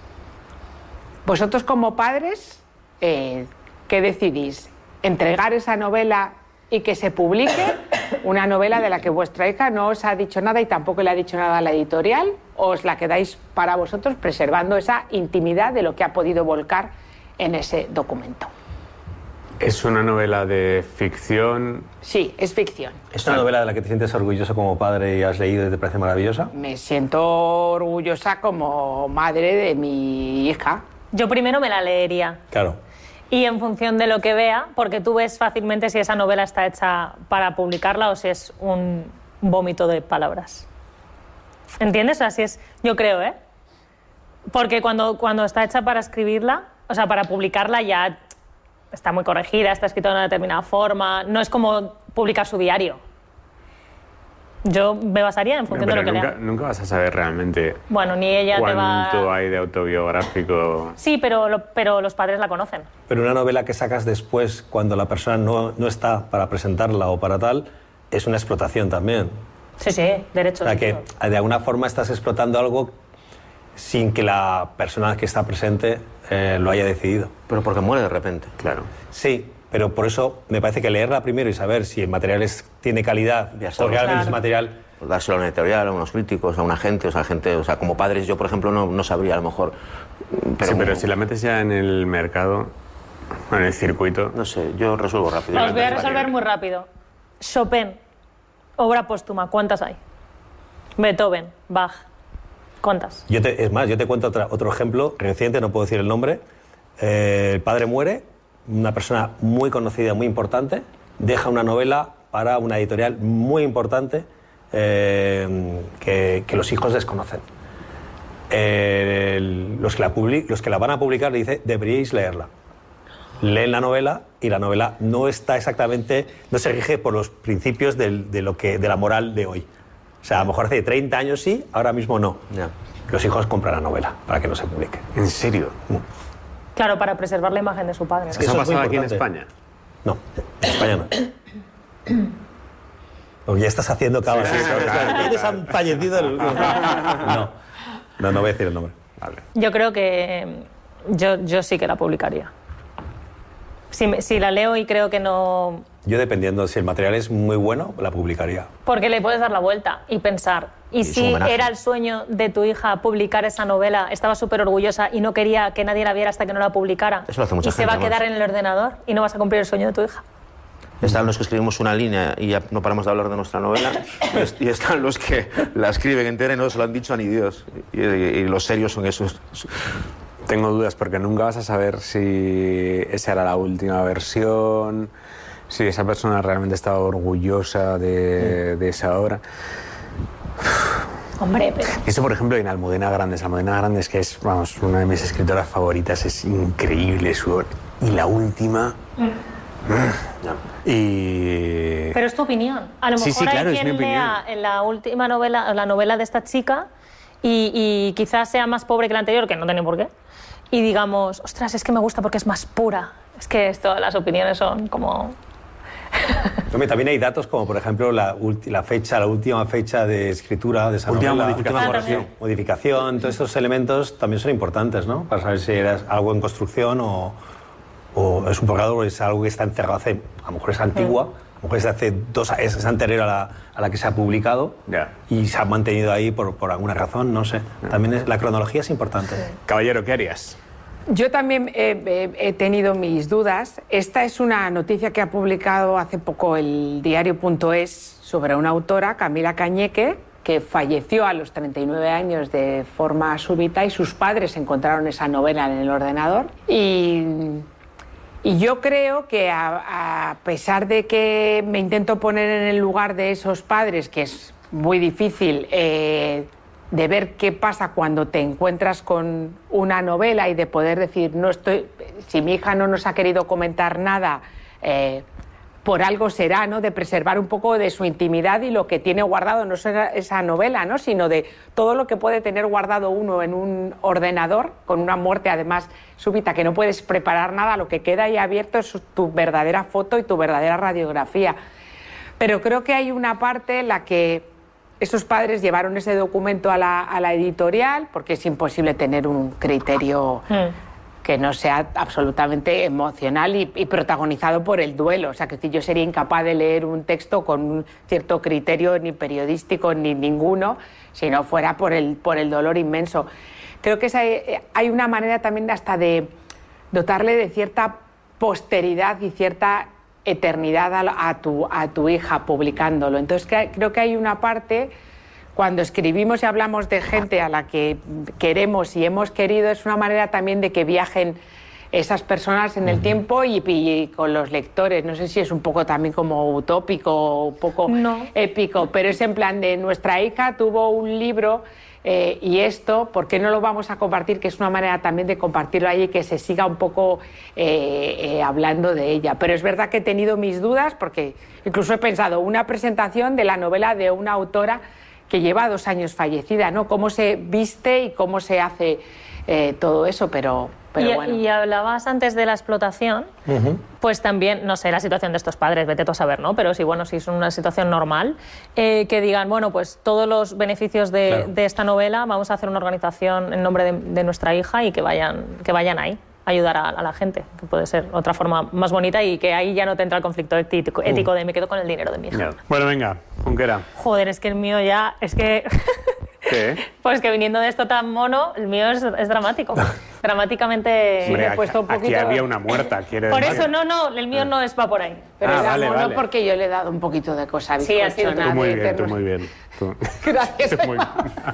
Vosotros, como padres, eh, ¿qué decidís? ¿Entregar esa novela y que se publique? Una novela de la que vuestra hija no os ha dicho nada y tampoco le ha dicho nada a la editorial, ¿o os la quedáis para vosotros, preservando esa intimidad de lo que ha podido volcar en ese documento? Es una novela de ficción. Sí, es ficción. ¿Es una novela de la que te sientes orgulloso como padre y has leído y te parece maravillosa? Me siento orgullosa como madre de mi hija. Yo primero me la leería. Claro. Y en función de lo que vea, porque tú ves fácilmente si esa novela está hecha para publicarla o si es un vómito de palabras. ¿Entiendes? O sea, si es, yo creo, ¿eh? Porque cuando, cuando está hecha para escribirla, o sea, para publicarla ya está muy corregida, está escrita de una determinada forma, no es como publicar su diario. Yo me basaría en función Pero de lo que nunca, lea. nunca vas a saber realmente Bueno, ni ella te cuánto va... hay de autobiográfico. Sí, pero, lo- pero los padres la conocen. Pero una novela que sacas después, cuando la persona no, no está para presentarla o para tal, es una explotación también. Sí, sí, derechos. O sea, y que todo. de alguna forma estás explotando algo sin que la persona que está presente eh, lo haya decidido. Pero porque muere de repente. Claro. Sí, pero por eso me parece que leerla primero y saber si el material es, tiene calidad Ya o sabes. realmente Claro. es material. Pues dárselo a una editorial, a unos críticos, a una gente, o sea, gente, o sea, como padres, yo por ejemplo no, no sabría a lo mejor. Pero, sí, pero si la metes ya en el mercado, en el circuito. No sé, yo resuelvo rápido. Os voy a resolver muy rápido. Chopin, obra póstuma, ¿cuántas hay? Beethoven, Bach, ¿cuántas? Yo te- es más, yo te cuento otra- otro ejemplo reciente, no puedo decir el nombre. Eh, el padre muere, una persona muy conocida, muy importante, deja una novela para una editorial muy importante eh, que, que los hijos desconocen. Eh, los, que la public, los que la van a publicar le dice, deberíais leerla. Leen la novela y la novela no está exactamente, no se rige por los principios del, de, lo que, de la moral de hoy. O sea, a lo mejor hace treinta años sí, ahora mismo no. Ya. Los hijos compran la novela para que no se publique. ¿En serio? Mm. Claro, para preservar la imagen de su padre. ¿Eso, ¿Eso ha pasado aquí en España? No, en España no. Porque ya estás haciendo cabas. Sí, sí, total, ¿Quiénes total. han fallecido? El... No. no, no, no voy a decir el nombre. Vale. Yo creo que yo, yo sí que la publicaría. Si, me- si la leo y creo que no... Yo, dependiendo, si el material es muy bueno, la publicaría. Porque le puedes dar la vuelta y pensar, ¿y es un si homenaje. era el sueño de tu hija publicar esa novela, estaba súper orgullosa y no quería que nadie la viera hasta que no la publicara? Eso lo hace mucha y se gente, va a quedar además. en el ordenador y no vas a cumplir el sueño de tu hija. Están los que escribimos una línea y ya no paramos de hablar de nuestra novela. Y est- Y están los que la escriben entera y no se lo han dicho a ni Dios. Y, y- y los serios son esos. Tengo dudas porque nunca vas a saber si esa era la última versión, si esa persona realmente estaba orgullosa de, de esa obra. Hombre, pero... Y eso, por ejemplo, en Almudena Grandes. Almudena Grandes, que es, vamos, una de mis escritoras favoritas, es increíble su obra. Y la última... Mm. Y... Pero es tu opinión. A lo Sí, mejor sí, claro, hay es quien mi opinión. lea en la última novela, la novela de esta chica y, y quizás sea más pobre que la anterior, que no tiene por qué, y digamos, ostras, es que me gusta porque es más pura. Es que esto, las opiniones son como... Hombre, también hay datos como, por ejemplo, la, ulti- la fecha, la última fecha de escritura de esa Última novela. modificación. Última Ah, también. modificación. Todos estos elementos también son importantes, ¿no? Para saber si era algo en construcción o, o es un borrador o es algo que está encerrado hace... A lo mejor es antigua, a lo mejor es de hace dos años, es anterior a la, a la que se ha publicado Ya. y se ha mantenido ahí por, por alguna razón, no sé. También es- la cronología es importante. Caballero, ¿qué harías? Yo también eh, eh, he tenido mis dudas. Esta es una noticia que ha publicado hace poco el diario punto es sobre una autora, Camila Cañeque, que falleció a los treinta y nueve años de forma súbita y sus padres encontraron esa novela en el ordenador. Y, y yo creo que a, a pesar de que me intento poner en el lugar de esos padres, que es muy difícil... eh, de ver qué pasa cuando te encuentras con una novela y de poder decir, no estoy, si mi hija no nos ha querido comentar nada, eh, por algo será, ¿no? De preservar un poco de su intimidad y lo que tiene guardado, no solo esa novela, ¿no? Sino de todo lo que puede tener guardado uno en un ordenador, con una muerte además súbita, que no puedes preparar nada, lo que queda ahí abierto es tu verdadera foto y tu verdadera radiografía. Pero creo que hay una parte en la que esos padres llevaron ese documento a la, a la editorial, porque es imposible tener un criterio Mm. que no sea absolutamente emocional y, y protagonizado por el duelo. O sea, que yo sería incapaz de leer un texto con un cierto criterio ni periodístico ni ninguno, si no fuera por el, por el dolor inmenso. Creo que esa, hay una manera también hasta de dotarle de cierta posteridad y cierta eternidad a, a, tu, a tu hija publicándolo. Entonces que, creo que hay una parte, cuando escribimos y hablamos de gente a la que queremos y hemos querido, es una manera también de que viajen esas personas en el tiempo y, y con los lectores. No sé si es un poco también como utópico o un poco No. épico, pero es en plan de nuestra hija tuvo un libro eh, y esto, ¿por qué no lo vamos a compartir? Que es una manera también de compartirlo ahí y que se siga un poco eh, eh, hablando de ella. Pero es verdad que he tenido mis dudas porque incluso he pensado una presentación de la novela de una autora que lleva dos años fallecida, ¿no? Cómo se viste y cómo se hace eh, todo eso, pero... Pero y, bueno. y hablabas antes de la explotación, Uh-huh. pues también, no sé, la situación de estos padres, vete tú a saber, ¿no? Pero si, bueno, si es una situación normal, eh, que digan, bueno, pues todos los beneficios de, Claro. de esta novela, vamos a hacer una organización en nombre de, de nuestra hija y que vayan, que vayan ahí a ayudar a, a la gente, que puede ser otra forma más bonita y que ahí ya no te entra el conflicto ético, ético de me quedo con el dinero de mi hija. Ya. Bueno, venga, Junquera. Joder, es que el mío ya, es que... ¿Qué? Pues que viniendo de esto tan mono, el mío es, es dramático. Dramáticamente... Hombre, he aquí, puesto un aquí poquito- había una muerta, quiere Por decir. eso, no, no, el mío no es va por ahí. Pero Ah, era vale, mono vale. porque yo le he dado un poquito de cosa Sí, ha sido tú. bizcochona Tú muy de bien, tú ternura. muy bien. Tú- Gracias. Muy-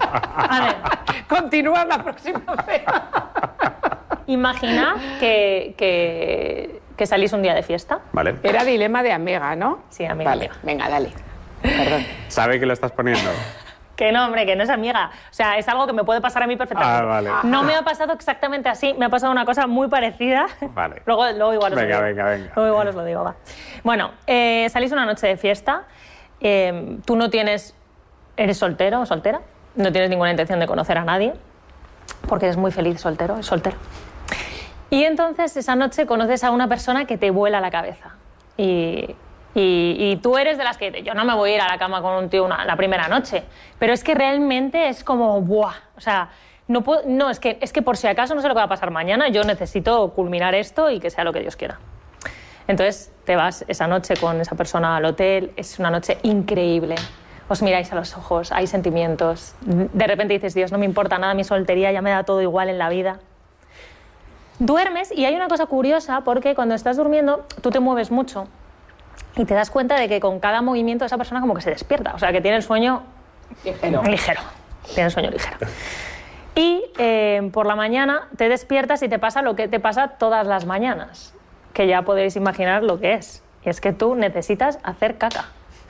A ver, Continúa la próxima vez. imagina que, que, que salís un día de fiesta. Vale. Era dilema de amiga, ¿no? Sí, amiga. Vale, venga, dale. Perdón. ¿Sabe que lo estás poniendo? Que no, hombre, que no es amiga. O sea, es algo que me puede pasar a mí perfectamente. Ah, vale. No me ha pasado exactamente así, me ha pasado una cosa muy parecida. Vale. Luego, luego igual os Venga, lo digo. venga, venga. Luego igual os lo digo, va. Bueno, eh, salís una noche de fiesta, eh, tú no tienes... Eres soltero o soltera, no tienes ninguna intención de conocer a nadie, porque eres muy feliz soltero, es soltero. Y entonces esa noche conoces a una persona que te vuela la cabeza. Y... Y, y tú eres de las que yo no me voy a ir a la cama con un tío una, la primera noche, pero es que realmente es como ¡buah! O sea, no puedo, no es que es que por si acaso no sé lo que va a pasar mañana, yo necesito culminar esto y que sea lo que Dios quiera. Entonces te vas esa noche con esa persona al hotel, es una noche increíble. Os miráis a los ojos, hay sentimientos. De repente dices, Dios, no me importa nada mi soltería, ya me da todo igual en la vida. Duermes y hay una cosa curiosa porque cuando estás durmiendo tú te mueves mucho. Y te das cuenta de que con cada movimiento esa persona como que se despierta. O sea, que tiene el sueño ligero. ligero. Tiene el sueño ligero. Y eh, por la mañana te despiertas y te pasa lo que te pasa todas las mañanas. Que ya podéis imaginar lo que es. Y es que tú necesitas hacer caca.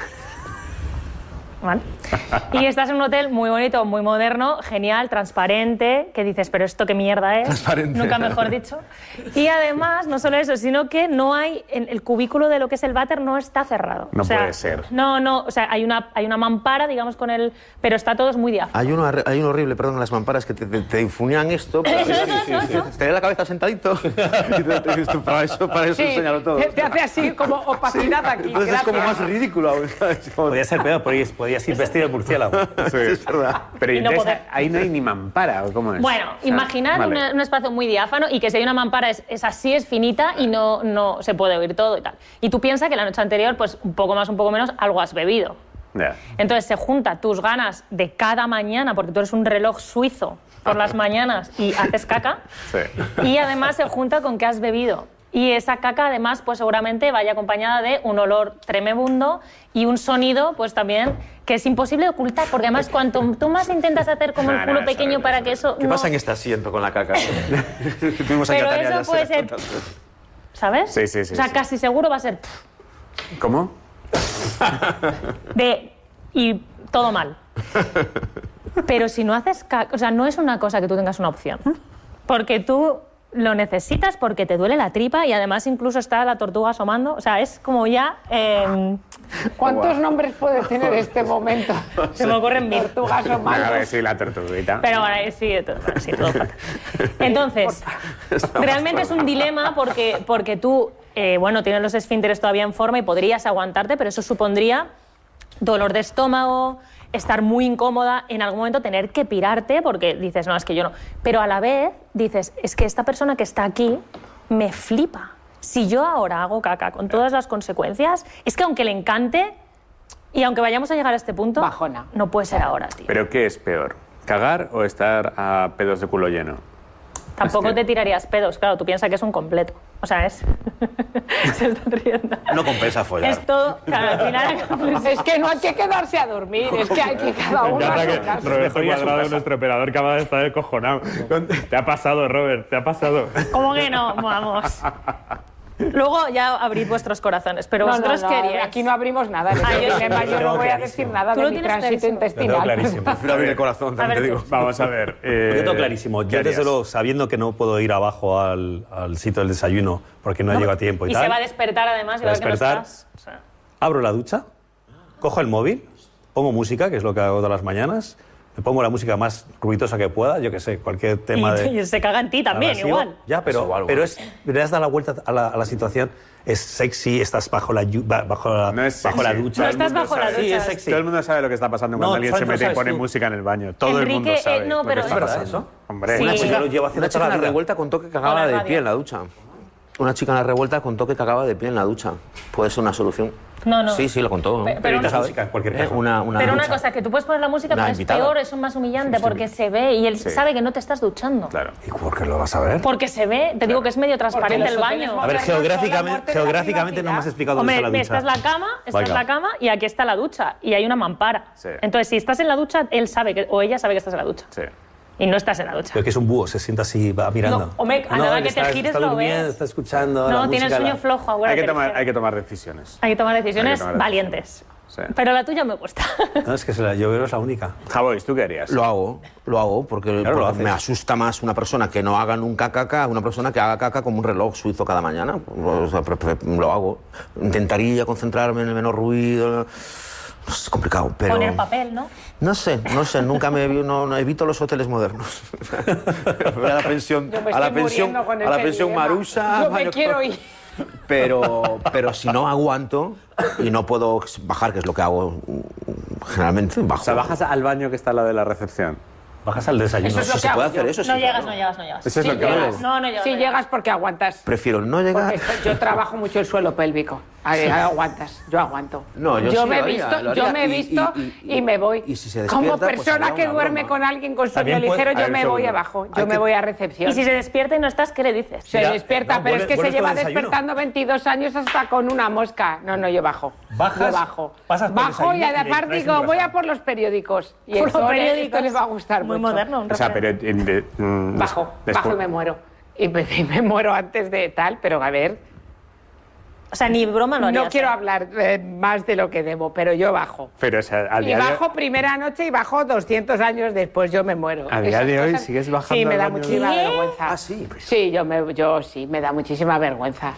¿Vale? Y estás en un hotel muy bonito, muy moderno, genial, transparente, que dices, pero ¿esto qué mierda es? Transparente. Nunca mejor dicho. Y además, no solo eso, sino que no hay, en el cubículo de lo que es el váter no está cerrado. No o sea, puede ser. No, no, o sea, hay una, hay una mampara, digamos, con el... Pero está todo es muy diáfano. Hay uno, hay uno horrible, perdón, en las mamparas que te, te, te infunían esto. Para Eso, eso, eso, eso. Te da la cabeza sentadito. Y te, te, te, para eso, para eso Sí, enseñarlo todo. te, te hace así como opacidad aquí. Entonces es como gracias. más ridículo. ¿Sabes? Como- Podía ser peor, podías, podías ir vestido de murciélago. Sí. Es verdad. Pero Y no entonces, poder. ahí no hay ni mampara, ¿o cómo es? Bueno, O sea, imaginad vale. una- un espacio muy diáfano y que si hay una mampara es, es así, es finita y no, no se puede oír todo y tal. Y tú piensas que la noche anterior, pues un poco más, un poco menos, algo has bebido. Ya. Entonces se junta tus ganas de cada mañana, porque tú eres un reloj suizo por las mañanas y haces caca, Sí. y además se junta con que has bebido. Y esa caca además pues seguramente vaya acompañada de un olor tremebundo y un sonido pues también que es imposible de ocultar, porque además cuanto tú más intentas hacer como el No, culo no, pequeño eso, para eso. que eso ¿Qué no... pasa en este asiento con la caca? Tuvimos aquí Pero a Tania, eso ya se puede la ser... contamos. ¿Sabes? Sí, sí, sí, O sea, sí. casi seguro va a ser... ¿Cómo? de y todo mal. Pero si no haces caca, o sea, no es una cosa que tú tengas una opción. Porque tú lo necesitas porque te duele la tripa y además incluso está la tortuga asomando. O sea, es como ya... eh, ¿Cuántos nombres puede tener este momento? se me ocurren mil. Tortugas o A malos. ver, sí, la tortuguita. Pero bueno, eh, sí, todo, sí, todo fatal. Entonces, realmente es un dilema porque, porque tú, eh, bueno, tienes los esfínteres todavía en forma y podrías aguantarte, pero eso supondría dolor de estómago, estar muy incómoda, en algún momento tener que pirarte porque dices, no, es que yo no. Pero a la vez dices, es que esta persona que está aquí me flipa. Si yo ahora hago caca con todas las consecuencias, es que aunque le encante y aunque vayamos a llegar a este punto, Bajona. no puede ser ahora, tío. ¿Pero qué es peor? ¿Cagar o estar a pedos de culo lleno? Tampoco Es que- te tirarías pedos, claro, tú piensas que es un completo. O sea, es... Se están riendo. No compensa follar. Es todo... Claro, al final... Es que no hay que quedarse a dormir, es que hay que cada uno a su casa. Roberto Cuadrado, nuestro operador, acaba de estar descojonado. Te ha pasado, Robert, te ha pasado. ¿Cómo que no? Vamos. Luego ya abrid vuestros corazones, pero No, vosotros no, no, queríais. aquí no abrimos nada. Ah, yo- Además, yo no voy a decir nada Tú de lo mi tienes tránsito clarísimo. Lo tengo intestinal. clarísimo. Prefiero abrir el corazón, A también te ver, digo. Vamos a ver. Eh, Yo tengo clarísimo. ¿qué Yo, desde harías? luego, sabiendo que no puedo ir abajo al, al sitio del desayuno porque no, llego a tiempo y, Y tal, se va a despertar además y va a ver que no despertar. estás. O sea, abro la ducha, cojo el móvil, pongo música, que es lo que hago todas las mañanas, me pongo la música más ruidosa que pueda, yo qué sé, cualquier tema y, de... y se caga en ti también, abrasivo. igual. Ya, pero, Eso o algo. pero es, le has dado la vuelta a la, a la situación, es sexy, estás bajo la, llu- ba- bajo la, No es bajo la sexy. ducha. No estás bajo la sabe. ducha. Sí, es sexy. Todo el mundo sabe lo que está pasando cuando No, alguien se Frank, lo mete y sabes pone tú. música en el baño. Todo el Enrique, mundo sabe eh, no, lo que pero- está ¿Es verdad pasando. eso? Hombre, Sí. Una chica Una lo lleva haciendo Una chica toda en la la vida. revuelta contó que Con cagaba la de radio. pie en la ducha. Una chica en la revuelta contó que cagaba de pie en la ducha. Puede ser una solución. No, no. Sí, sí, lo contó. ¿no? Pero- Pero una- música, en cualquier Eh, caso. Una, una Pero una ducha. cosa, que tú puedes poner la música, Una pero es invitada. peor, es más humillante, porque se ve y él Sí. sabe que no te estás duchando. Claro. ¿Y por qué lo vas a ver? Porque se ve, te digo que es medio transparente los el hoteles baño. A ver, modernos son la geográficamente, muerte de la geográficamente no me has explicado dónde está la Hombre, ducha. esta es la cama, esta es Venga. la cama y aquí está la ducha y hay una mampara. Sí. Entonces, si estás en la ducha, él sabe que, o ella sabe que estás en la ducha. Sí. Y no estás en la ducha. Pero que es un búho, se sienta así, va mirando. No, hombre, a nada que te está, gires está lo durmiendo, ves. está escuchando No, la tienes música, sueño la- flojo, abuela. Hay que, tomar, hay que tomar decisiones. Hay que tomar decisiones Hay que tomar valientes. Sí. Pero la tuya me gusta. No, es que se la, yo creo que es la única. Javois, ¿tú qué harías? Lo hago, lo hago, porque, Claro, lo porque haces. me asusta más una persona que no haga nunca caca, una persona que haga caca como un reloj suizo cada mañana. O sea, pre- pre- lo hago. Intentaría concentrarme en el menor ruido. Es complicado, pero... Poner papel, ¿no? No sé, no sé, nunca me vi- no, no evito los hoteles modernos. Voy a la pensión, Yo me a la estoy pensión, muriendo con a la ese pensión dilema. Marusa. Yo me baño- quiero ir. Pero, pero si no aguanto y no puedo bajar, que es lo que hago mm, generalmente, bajo. O sea, bajas al baño que está al lado de la recepción. Bajas al desayuno. Eso es lo Si que se puede hago yo. hacer eso, sí. No llegas, claro. no llegas, no llegas. Eso es Sí lo que llegas. hago. No, no llegas. Sí no llegas. llegas porque aguantas. Prefiero no llegar. Porque esto- yo trabajo mucho el suelo pélvico. Ahí, ahí aguantas, yo aguanto. No, yo sí me he lo haría, visto, lo yo haría me he y- visto y- y, y- me voy. y si se Como despierta, pues persona haría que una duerme broma. con alguien con sueño También puede- ligero, a yo ver, me un voy segundo. abajo. Yo Hay me que- voy a recepción. Y si se despierta y no estás, ¿qué le dices? Se Mira, despierta, no, pero vuelve- es que se vuelves lleva con el desayuno. despertando veintidós años hasta con una mosca. No, no, yo bajo. Bajas, Yo bajo. pasas por el Bajo y desayuno y le aparte traes digo, un voy a croissant. por los periódicos. Y Por esto, los le- periódicos. esto les va a gustar Muy mucho. moderno. un O sea, referente. pero... en de- mm, Bajo, después- bajo y me muero. Y me, y me muero antes de tal, pero a ver, O sea, ni broma lo harías. no quiero ¿eh? hablar eh, más de lo que debo, pero yo bajo. Pero, o sea, a Y día de- bajo primera noche y bajo doscientos años después, yo me muero. A día Esas de hoy cosas- sigues bajando Sí, me al da baño. muchísima ¿Qué? vergüenza. Ah, sí. Sí, yo, me, yo sí, me da muchísima vergüenza.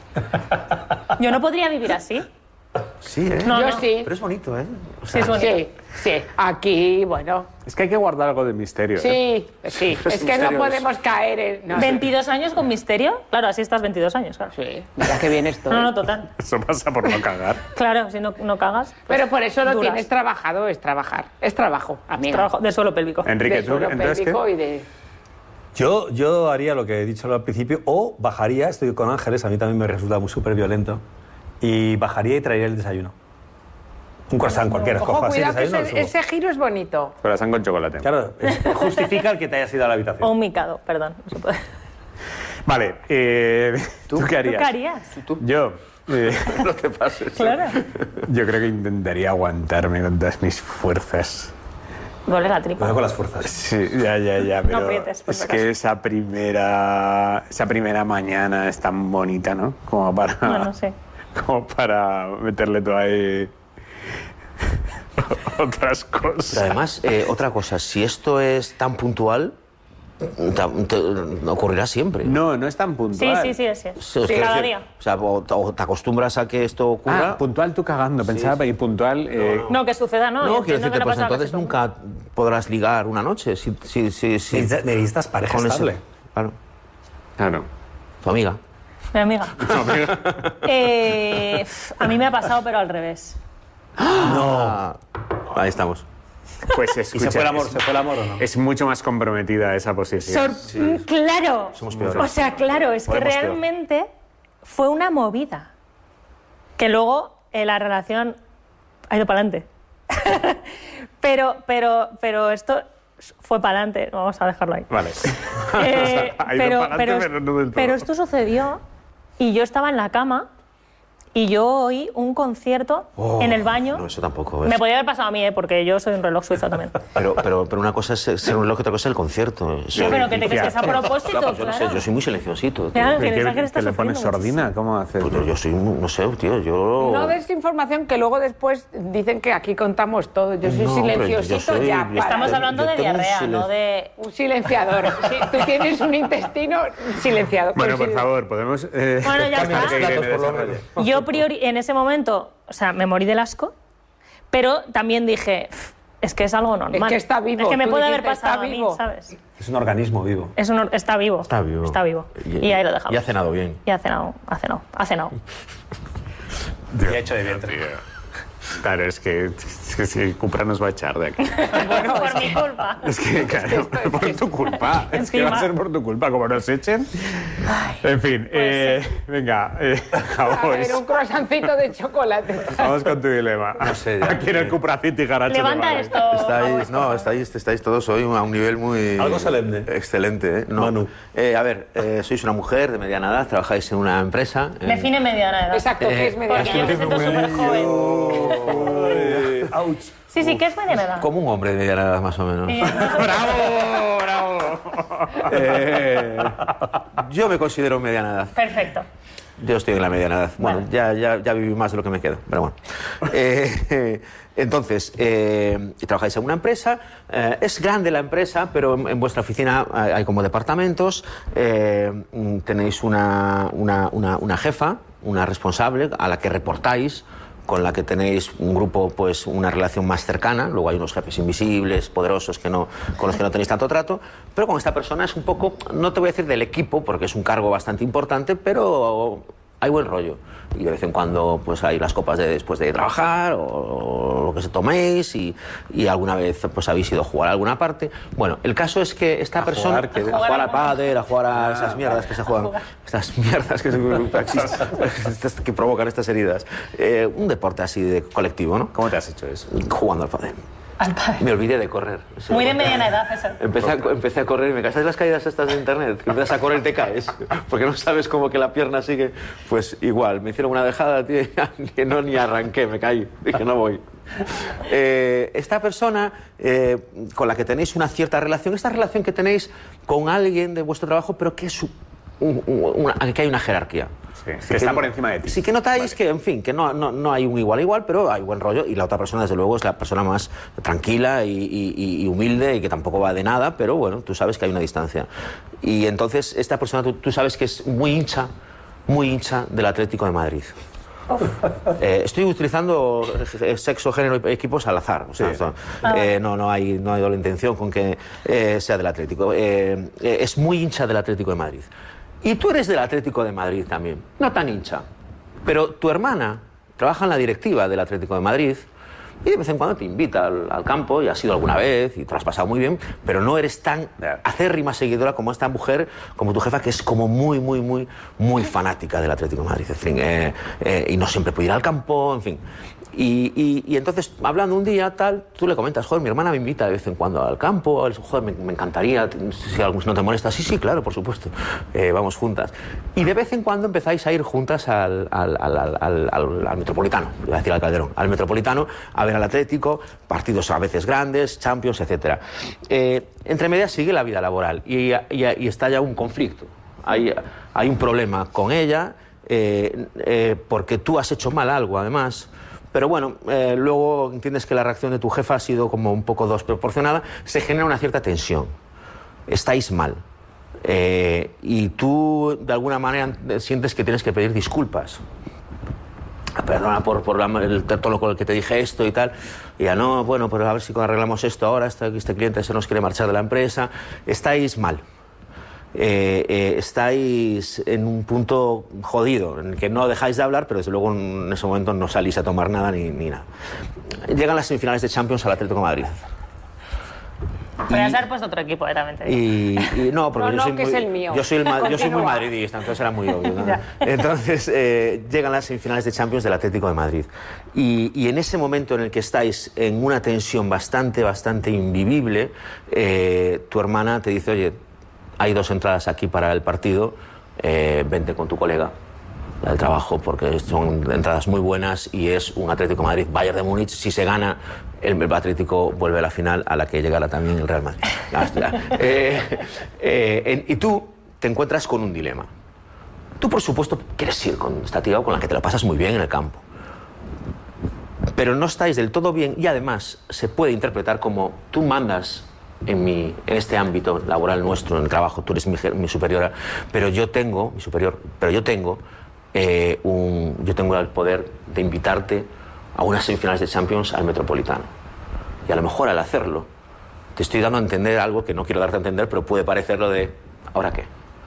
Yo no podría vivir así. Sí, ¿eh? No, yo no. sí. Pero es bonito, ¿eh? O Sí, sea, es bonito. Sí, sí. Aquí, bueno. Es que hay que guardar algo de misterio. ¿eh? Sí, sí. Pero Es es que no misterioso. podemos caer en... No, ¿veintidós años con misterio? Claro, así estás veintidós años, claro. Sí, mira que bien estoy. No, no, total. Eso pasa por no cagar. Claro, si no, no cagas. pues Pero por eso lo duras. tienes trabajado, es trabajar. Es trabajo, amiga. Trabajo de suelo pélvico. Enrique, de ¿tú suelo entonces qué? pélvico y de... Yo, yo haría lo que he dicho al principio, o bajaría, estoy con Ángeles, a mí también me resulta muy súper violento, y bajaría y traería el desayuno. Un croissant cualquiera, Ojo, cojo así el cuidado que desayuno. ese, lo subo. ese giro es bonito. Corazón con chocolate. Claro, es- justifica el que te hayas ido a la habitación. O un micado, perdón. no se puede. Vale, eh, ¿tú, qué ¿Tú harías? qué harías? Yo, eh, no te pases. Claro. yo creo que intentaría aguantarme con todas mis fuerzas. Duele la tripa. Cuidado con las fuerzas. Sí, ya, ya, ya, pero aprietes, por es si que acaso. esa primera, esa primera mañana es tan bonita, ¿no? Como para, Bueno, sí. como para meterle todo ahí otras cosas. Pero además, eh, otra cosa, si esto es tan puntual, ta- te- ocurrirá siempre. No, no es tan Sí, puntual. sí, sí, así es. Sí, es Sí, que cada decir, día. O sea, o, o te acostumbras a que esto ocurra. Ah, puntual tú cagando. Pensaba que puntual... eh, No, que suceda, ¿no? no, Yo quiero entiendo decirte, que no pues pasa nada, entonces que sí, nunca podrás ligar una noche. Si, si, si, si- Necesitas- Necesitas pareja con ese- estable. Claro, Claro. tu amiga. Mi amiga. Eh, pf, a mí me ha pasado, pero al revés. Ah, ahí estamos. Pues ¿Y escucha, se fue el amor? es, ¿Se fue el amor o no? es mucho más comprometida esa posición. Sor- Mm, Claro. Somos peores. O sea, claro, es que Podemos peor. realmente fue una movida. Que luego eh, la relación ha ido para adelante. pero, pero, pero esto fue para adelante. Vamos a dejarlo ahí. Vale. Eh, Ha ido pero, pa'lante, pero, pero no del todo. pero esto sucedió y yo estaba en la cama y yo oí un concierto Oh, en el baño. No, eso tampoco. ¿ves? Me podía haber pasado a mí, ¿eh? Porque yo soy un reloj suizo también. Pero, pero, pero una cosa es ser un reloj y otra cosa es el concierto. Eso- No, pero que te crees que es a Claro, propósito, Claro, yo no claro. sé, yo soy muy silenciosito. tío. Claro, que ¿Qué- Ángel qué- está ¿Te le pones sufriendo sordina? ¿Cómo haces? Pues yo, yo soy, muy- no sé, tío, yo... No des información que luego después dicen que aquí contamos todo. Yo soy No, hombre, yo silenciosito soy- ya. yo- para- Estamos Yo- hablando yo de tengo un diarrea, silencio. no de... Un silenciador. Sí, tú tienes un intestino silenciado. Bueno, Un por silen- favor, podemos... eh, Bueno, ya cambiar está. que Irene Platos, por lo desarrolle. menos. Yo priori en ese momento, o sea, me morí del asco, pero también dije, "Pff, es que es algo normal. Es que está vivo, Es que me tú puede haber dijiste, pasado está a mí, vivo. ¿sabes? Es un organismo vivo. Es un, or- está vivo. Está vivo. Está vivo. Y, ahí lo dejamos. Y ha cenado bien. Y ha cenado, ha cenado, ha cenado. Y ha hecho de vientre. Claro, es que, es que si Cupra nos va a echar de aquí. Bueno, por mi culpa. Es que, claro, por tu culpa. Es que va a Encima. ser por tu culpa, como nos echen. En fin, eh, venga, eh, A Javois, ver, un croissancito de chocolate. vamos con tu dilema. No sé, ya. Aquí en el Cupra City Garacho. Levanta te vale. esto. Estáis, no, estáis, estáis todos hoy a un nivel muy... Algo solemne. Excelente, ¿eh? No. Manu. Eh, a ver, eh, sois una mujer de mediana edad, trabajáis en una empresa... en- Define mediana edad. Exacto, que es media. Porque yo me siento súper joven. Algo Ouch. Sí, sí, ¿qué es mediana edad? Como un hombre de mediana edad, más o menos. Sí. ¡Bravo! ¡Bravo! Eh, yo me considero mediana edad. Perfecto. Yo estoy en la mediana edad. Bueno, Vale. ya, ya, ya viví más de lo que me queda, pero bueno. Eh, entonces, eh, trabajáis en una empresa, eh, es grande la empresa, pero en, en vuestra oficina hay, hay como departamentos, eh, tenéis una, una, una, una jefa, una responsable a la que reportáis, con la que tenéis un grupo, pues una relación más cercana. Luego hay unos jefes invisibles, poderosos, que no, con los que no tenéis tanto trato, pero con esta persona es un poco, no te voy a decir del equipo, porque es un cargo bastante importante, pero hay buen rollo. Y de vez en cuando pues hay las copas de después de trabajar, o lo que se toméis, y, y alguna vez pues habéis ido a jugar a alguna parte. Bueno, el caso es que esta ¿A persona... jugar qué? A jugar al pádel, a jugar a Ah, esas mierdas que se juegan, estas mierdas que, se, que provocan estas heridas. Eh, un deporte así de colectivo, ¿no? ¿Cómo te has hecho eso? Jugando al pádel. Al padre. Me olvidé de correr. Eso. Muy de mediana edad, eso. Empecé a, empecé a correr y me casáis las caídas estas de internet, que empiezas a correr y te caes, porque no sabes cómo que la pierna sigue. Pues igual, me hicieron una dejada, tío, que no ni arranqué, me caí, dije no voy. Eh, esta persona eh, con la que tenéis una cierta relación, esta relación que tenéis con alguien de vuestro trabajo, pero que es un, un, una, que hay una jerarquía. Sí, que está por encima de ti. Sí, que notáis Vale. que, en fin, que no, no, no hay un igual a igual, pero hay buen rollo, y la otra persona, desde luego, es la persona más tranquila y, y, y humilde, y que tampoco va de nada, pero bueno, tú sabes que hay una distancia. Y entonces esta persona, tú, tú sabes que es muy hincha, muy hincha del Atlético de Madrid. Eh, estoy utilizando sexo, género y equipos al azar. O sea, Sí. esto, eh, no, no, hay, no hay doble intención con que eh, sea del Atlético. Eh, eh, es muy hincha del Atlético de Madrid. Y tú eres del Atlético de Madrid también. No tan hincha. Pero tu hermana trabaja en la directiva del Atlético de Madrid y de vez en cuando te invita al, al campo, y has ido alguna vez y te lo has pasado muy bien, pero no eres tan acérrima seguidora como esta mujer, como tu jefa, que es como muy, muy, muy, muy fanática del Atlético de Madrid. En fin, eh, eh, y no siempre puede ir al campo, en fin. Y, y, y entonces, hablando un día, tal, tú le comentas, joder, mi hermana me invita de vez en cuando al campo, joder, me, me encantaría, si algo no te molesta. Sí, sí, claro, por supuesto, eh, vamos juntas. Y de vez en cuando empezáis a ir juntas al, al, al, al, al, al, al Metropolitano, iba a decir al Calderón, al Metropolitano, a ver al Atlético, partidos a veces grandes, Champions, etcétera. Eh, entre medias sigue la vida laboral y, y, y está ya un conflicto. Hay, hay un problema con ella, eh, eh, porque tú has hecho mal algo, además. Pero bueno, eh, luego entiendes que la reacción de tu jefa ha sido como un poco desproporcionada, se genera una cierta tensión. Estáis mal. Eh, y tú, de alguna manera, sientes que tienes que pedir disculpas. Perdona por, por la, el tono con el que te dije esto y tal. Y ya no, bueno, pero a ver si arreglamos esto ahora, este, este cliente se nos quiere marchar de la empresa. Estáis mal. Eh, eh, estáis en un punto jodido, en el que no dejáis de hablar, pero desde luego en ese momento no salís a tomar nada ni, ni nada. Llegan las semifinales de Champions al Atlético de Madrid. Podrías haber puesto otro equipo, eh, también te digo. Y, y no, porque No, yo, no, soy que muy, es el mío. yo soy el ma- yo soy muy Continúa. madridista, entonces era muy obvio, ¿no? Ya. Entonces eh, llegan las semifinales de Champions del Atlético de Madrid. Y, y en ese momento en el que estáis en una tensión bastante, bastante invivible, eh, tu hermana te dice, oye, hay dos entradas aquí para el partido, eh, vente con tu colega del trabajo, porque son entradas muy buenas y es un Atlético de Madrid Bayern de Múnich. Si se gana, el, el Atlético vuelve a la final, a la que llegará también el Real Madrid. eh, eh, en, y tú te encuentras con un dilema. Tú, por supuesto, quieres ir con esta tía con la que te la pasas muy bien en el campo, pero no estáis del todo bien, y además se puede interpretar como tú mandas en, mi, en este ámbito laboral nuestro, en el trabajo, tú eres mi, mi superiora, pero yo tengo, mi superior, pero yo tengo, eh, un, yo tengo el poder de invitarte a unas semifinales de Champions al Metropolitano. Y a lo mejor al hacerlo, te estoy dando a entender algo que no quiero darte a entender, pero puede parecerlo de, ¿ahora qué?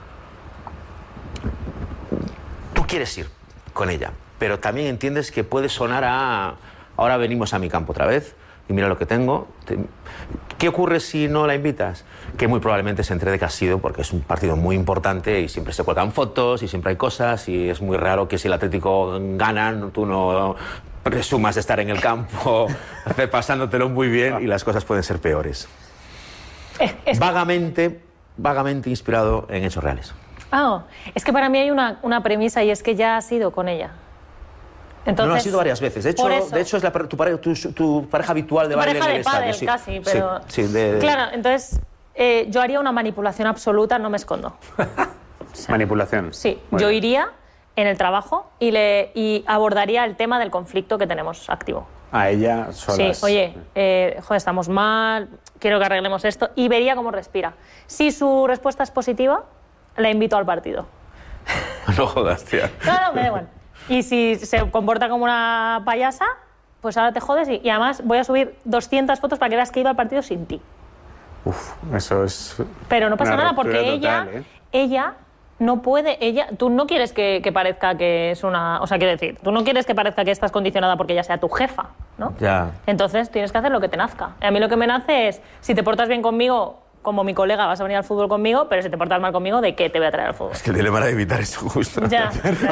Tú quieres ir con ella, pero también entiendes que puede sonar a, ahora venimos a mi campo otra vez, y mira lo que tengo. ¿Qué ocurre si no la invitas? Que muy probablemente se entere de que has sido, porque es un partido muy importante y siempre se cuelgan fotos y siempre hay cosas, y es muy raro que si el Atlético gana, tú no presumas de estar en el campo pasándotelo muy bien, y las cosas pueden ser peores. Es, es- Vagamente, vagamente inspirado en hechos reales. Ah, es que para mí hay una, una premisa, y es que ya has ido con ella. Entonces, no, no, ha sido varias veces. De hecho, de hecho es la, tu, pareja, tu, tu pareja habitual de tu baile pareja en el de pádel, estadio. Casi, pero... Sí, sí, de, de... Claro, entonces eh, yo haría una manipulación absoluta, no me escondo. O sea, ¿manipulación? Sí, bueno. Yo iría en el trabajo y, le, y abordaría el tema del conflicto que tenemos activo. A ella solas. Sí, oye, eh, joder, estamos mal, quiero que arreglemos esto, y vería cómo respira. Si su respuesta es positiva, la invito al partido. No jodas, tía. Claro, me da igual. Y si se comporta como una payasa, pues ahora te jodes y, y además voy a subir doscientas fotos para que veas que he ido al partido sin ti. Uf, eso es... Pero no pasa una nada porque total, ella, ¿eh? ella no puede, ella, tú no quieres que, que parezca que es una, o sea, quiero decir, tú no quieres que parezca que estás condicionada porque ella sea tu jefa, ¿no? Ya. Entonces tienes que hacer lo que te nazca. A mí lo que me nace es, si te portas bien conmigo, como mi colega, vas a venir al fútbol conmigo, pero si te portas mal conmigo, ¿de qué te voy a traer al fútbol? Es que el dilema era evitar eso justo. Ya.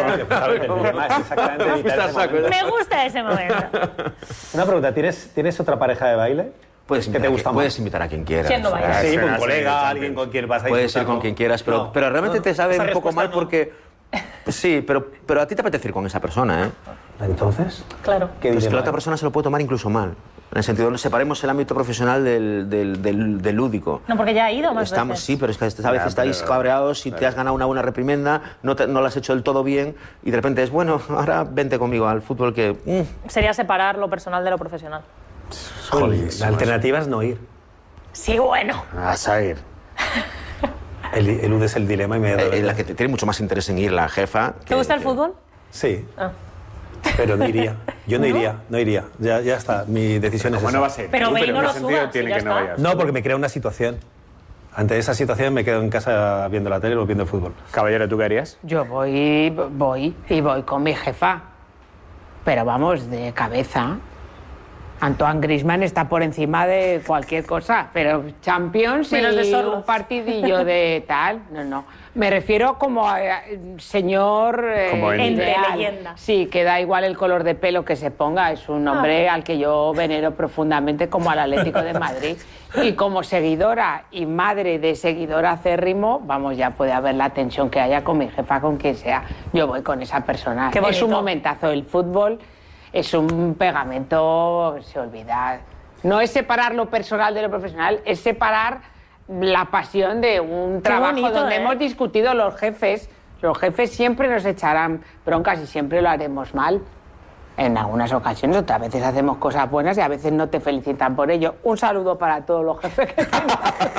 Me gusta ese momento. Una pregunta, ¿tienes, ¿tienes otra pareja de baile? Puedes invitar, ¿Qué te gusta a, quien, puedes invitar a quien quieras. ¿Quién no baila? Sí, Sí, un sí, colega, sí, alguien con quien vas a Puedes ir disfrutar, con ¿no? quien quieras, pero, No, pero realmente no, te sabe esa un poco respuesta mal no. porque... Sí, pero, pero a ti te apetece ir con esa persona, ¿eh? Entonces, Claro. ¿qué Pues que dilema la otra hay? persona se lo puede tomar incluso mal. En el sentido de separemos el ámbito profesional del, del, del, del lúdico. No, porque ya ha ido más Estamos, veces. sí, pero es que a veces Ya, estáis pero- cabreados y te has ganado una buena reprimenda, no, te, no lo has hecho del todo bien y de repente es, bueno, ahora vente conmigo al fútbol que... mm, Sería separar lo personal de lo profesional. Joder, La alternativa es no ir. Sí, bueno. Vas a ir. El, eludes el dilema inmediatamente. eh, la que te- tiene mucho más interés en ir, la jefa... ¿Te que- gusta el que- fútbol? Sí, Ah. pero no iría. Yo no iría, no iría. Ya, ya está, mi decisión es ¿Cómo esa. no va a ser? Pero tú? ve y ¿en no qué lo sentido subas, tiene y ya que no está. vayas? No, porque me crea una situación. Ante esa situación me quedo en casa viendo la tele o viendo el fútbol. Caballero, ¿tú qué harías? Yo voy, voy y voy con mi jefa. Pero vamos, de cabeza. Antoine Griezmann está por encima de cualquier cosa, pero Champions Menos de y Sorloth. un partidillo de tal, no, no. Me refiero como a, a, señor eh, Como ente. Ente, ideal. leyenda. Sí, que da igual el color de pelo que se ponga, es un hombre al que yo venero profundamente como al Atlético de Madrid. Y como seguidora y madre de seguidor acérrimo, vamos, ya puede haber la tensión que haya con mi jefa, con quien sea. Yo voy con esa persona. Qué Es un bonito. momentazo. El fútbol es un pegamento, se olvida. No es separar lo personal de lo profesional, es separar la pasión de un trabajo bonito, donde ¿eh? hemos discutido los jefes. Los jefes siempre nos echarán broncas y siempre lo haremos mal. En algunas ocasiones, otras veces hacemos cosas buenas y a veces no te felicitan por ello. Un saludo para todos los jefes que tengas.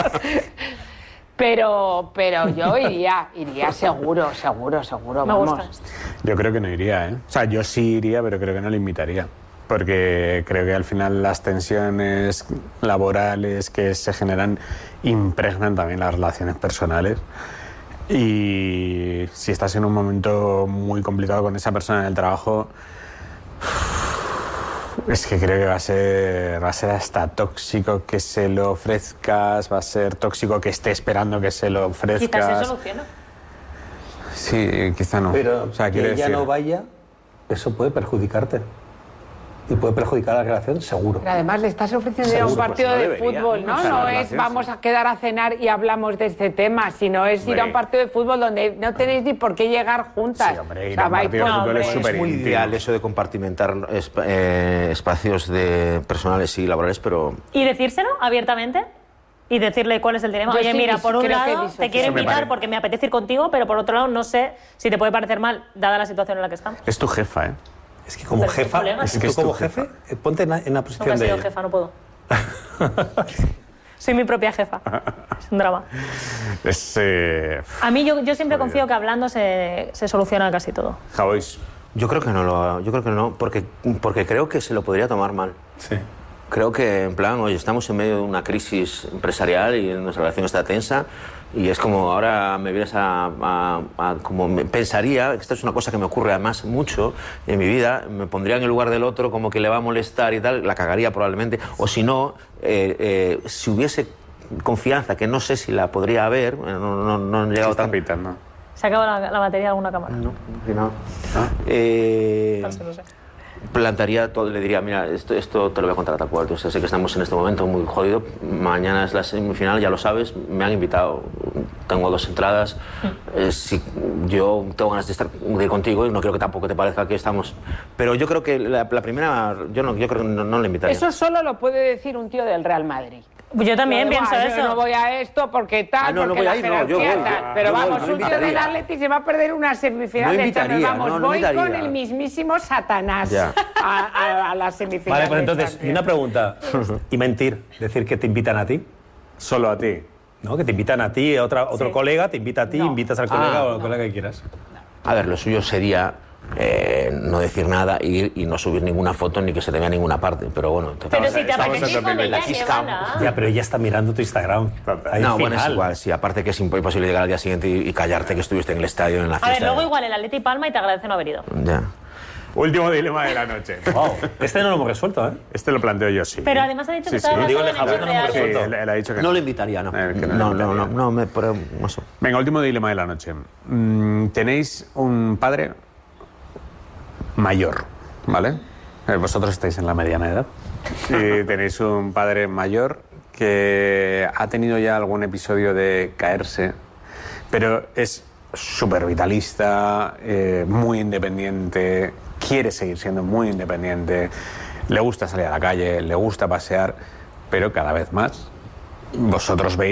Pero, pero yo iría, iría seguro, seguro, seguro, Me vamos. gusta esto. Yo creo que no iría, ¿eh? O sea, yo sí iría, pero creo que no le invitaría. Porque creo que al final las tensiones laborales que se generan impregnan también las relaciones personales. Y si estás en un momento muy complicado con esa persona en el trabajo, es que creo que va a ser, va a ser hasta tóxico que se lo ofrezcas, va a ser tóxico que esté esperando que se lo ofrezcas. Quizás se soluciona. Sí, quizá no. Pero o sea, que quiero ella decir, no vaya, eso puede perjudicarte. Y puede perjudicar la relación, seguro. Pero además le estás ofreciendo ir a un Seguro, partido pues no de debería, fútbol, ¿no? ¿no? O sea, No la es relación, vamos sí. a quedar a cenar y hablamos de este tema, sino es ir a Hombre. un partido de fútbol donde no tenéis ni por qué llegar juntas. Sí, hombre, ir O sea, a un vais partido de por- fútbol es hombre, súper Es muy íntimo. ideal eso de compartimentar esp- eh, espacios de personales y laborales, pero Y decírselo abiertamente y decirle cuál es el dilema. Yo Oye, sí mira, dis- por un creo que lado disocio. te quiero Eso me invitar parece. porque me apetece ir contigo, pero por otro lado no sé si te puede parecer mal, dada la situación en la que estamos. es tu jefa, ¿eh? Es que como Pero jefa, colegas. es que Es tú como tu jefe, jefa. eh, ponte en la, en la Nunca posición he de sido ella. jefa, no puedo. Soy mi propia jefa. Es un drama. Es... Eh... A mí yo, yo siempre confío que hablando se, se soluciona casi todo. Javois. yo creo que no lo, yo creo que no, porque, porque creo que se lo podría tomar mal. Sí. Creo que, en plan, oye, estamos en medio de una crisis empresarial y nuestra relación está tensa y es como ahora me vienes a... a- a- como me- pensaría, esto es una cosa que me ocurre además mucho en mi vida, me pondría en el lugar del otro como que le va a molestar y tal, la cagaría probablemente, o si no, eh, eh, si hubiese confianza, que no sé si la podría haber, no, no, no han llegado Está tan... pitando. ¿Se acaba la, la batería de alguna cámara? No, no. Eh, No sé, no sé. plantaría todo, le diría, mira, esto, esto te lo voy a contar a tal cual. O sea, sé que estamos en este momento muy jodido. Mañana es la semifinal, ya lo sabes. Me han invitado tengo dos entradas. Eh, si, yo tengo ganas de estar de ir contigo y no creo que tampoco te parezca que estamos... Pero yo creo que la, la primera, yo, no, yo creo que no, no le invitaría. Eso solo lo puede decir un tío del Real Madrid. Yo también Yo, pienso "Buah, eso. Yo no voy a esto porque tal, Ah, no, no porque voy la a ir, no, yo jerarquía voy, tal". yo- Pero yo voy, vamos, no un tío invitaría. del Atleti se va a perder una semifinal No de invitaría, Champions. no, Vamos, no voy invitaría. con el mismísimo Satanás Ya. a, a, a la semifinal. Vale, pues de entonces, Champions. y una pregunta. ¿Y mentir? ¿Decir que te invitan a ti? Solo a ti. ¿No? Que te invitan a ti, otra, otro Sí. colega te invita a ti, No. invitas al colega Ah, o al colega que quieras. A ver, lo suyo sería eh, no decir nada ir y no subir ninguna foto ni que se te vea en ninguna parte. Pero bueno, te- Pero si te Estamos apetece en ir con dos mil ella, veinte. llévala. Ya, pero ella está mirando tu Instagram. Ahí no, final. bueno, es igual, sí. Aparte que es imposible llegar al día siguiente y, y callarte que estuviste en el estadio en la A fiesta. ver, luego igual el Atleti palma y te agradece no haber ido. Ya. Último dilema de la noche. Wow, este no lo hemos resuelto, ¿eh? Este lo planteo yo, sí. Pero además ha dicho que Sí, estaba sí. Digo, basado el en de Javier hechos no lo hemos Sí, reales. resuelto. él, él ha dicho que No lo invitaría, no. Eh, que No, no, no, invitaría. no, me, pero eso. Venga, último dilema de la noche. Mm, tenéis un padre mayor, ¿vale? Eh, Vosotros estáis en la mediana edad. Y tenéis un padre mayor que ha tenido ya algún episodio de caerse, pero es súper vitalista, eh, muy independiente, quiere seguir siendo muy independiente, le gusta salir a la calle, le gusta pasear, pero cada vez más vosotros veis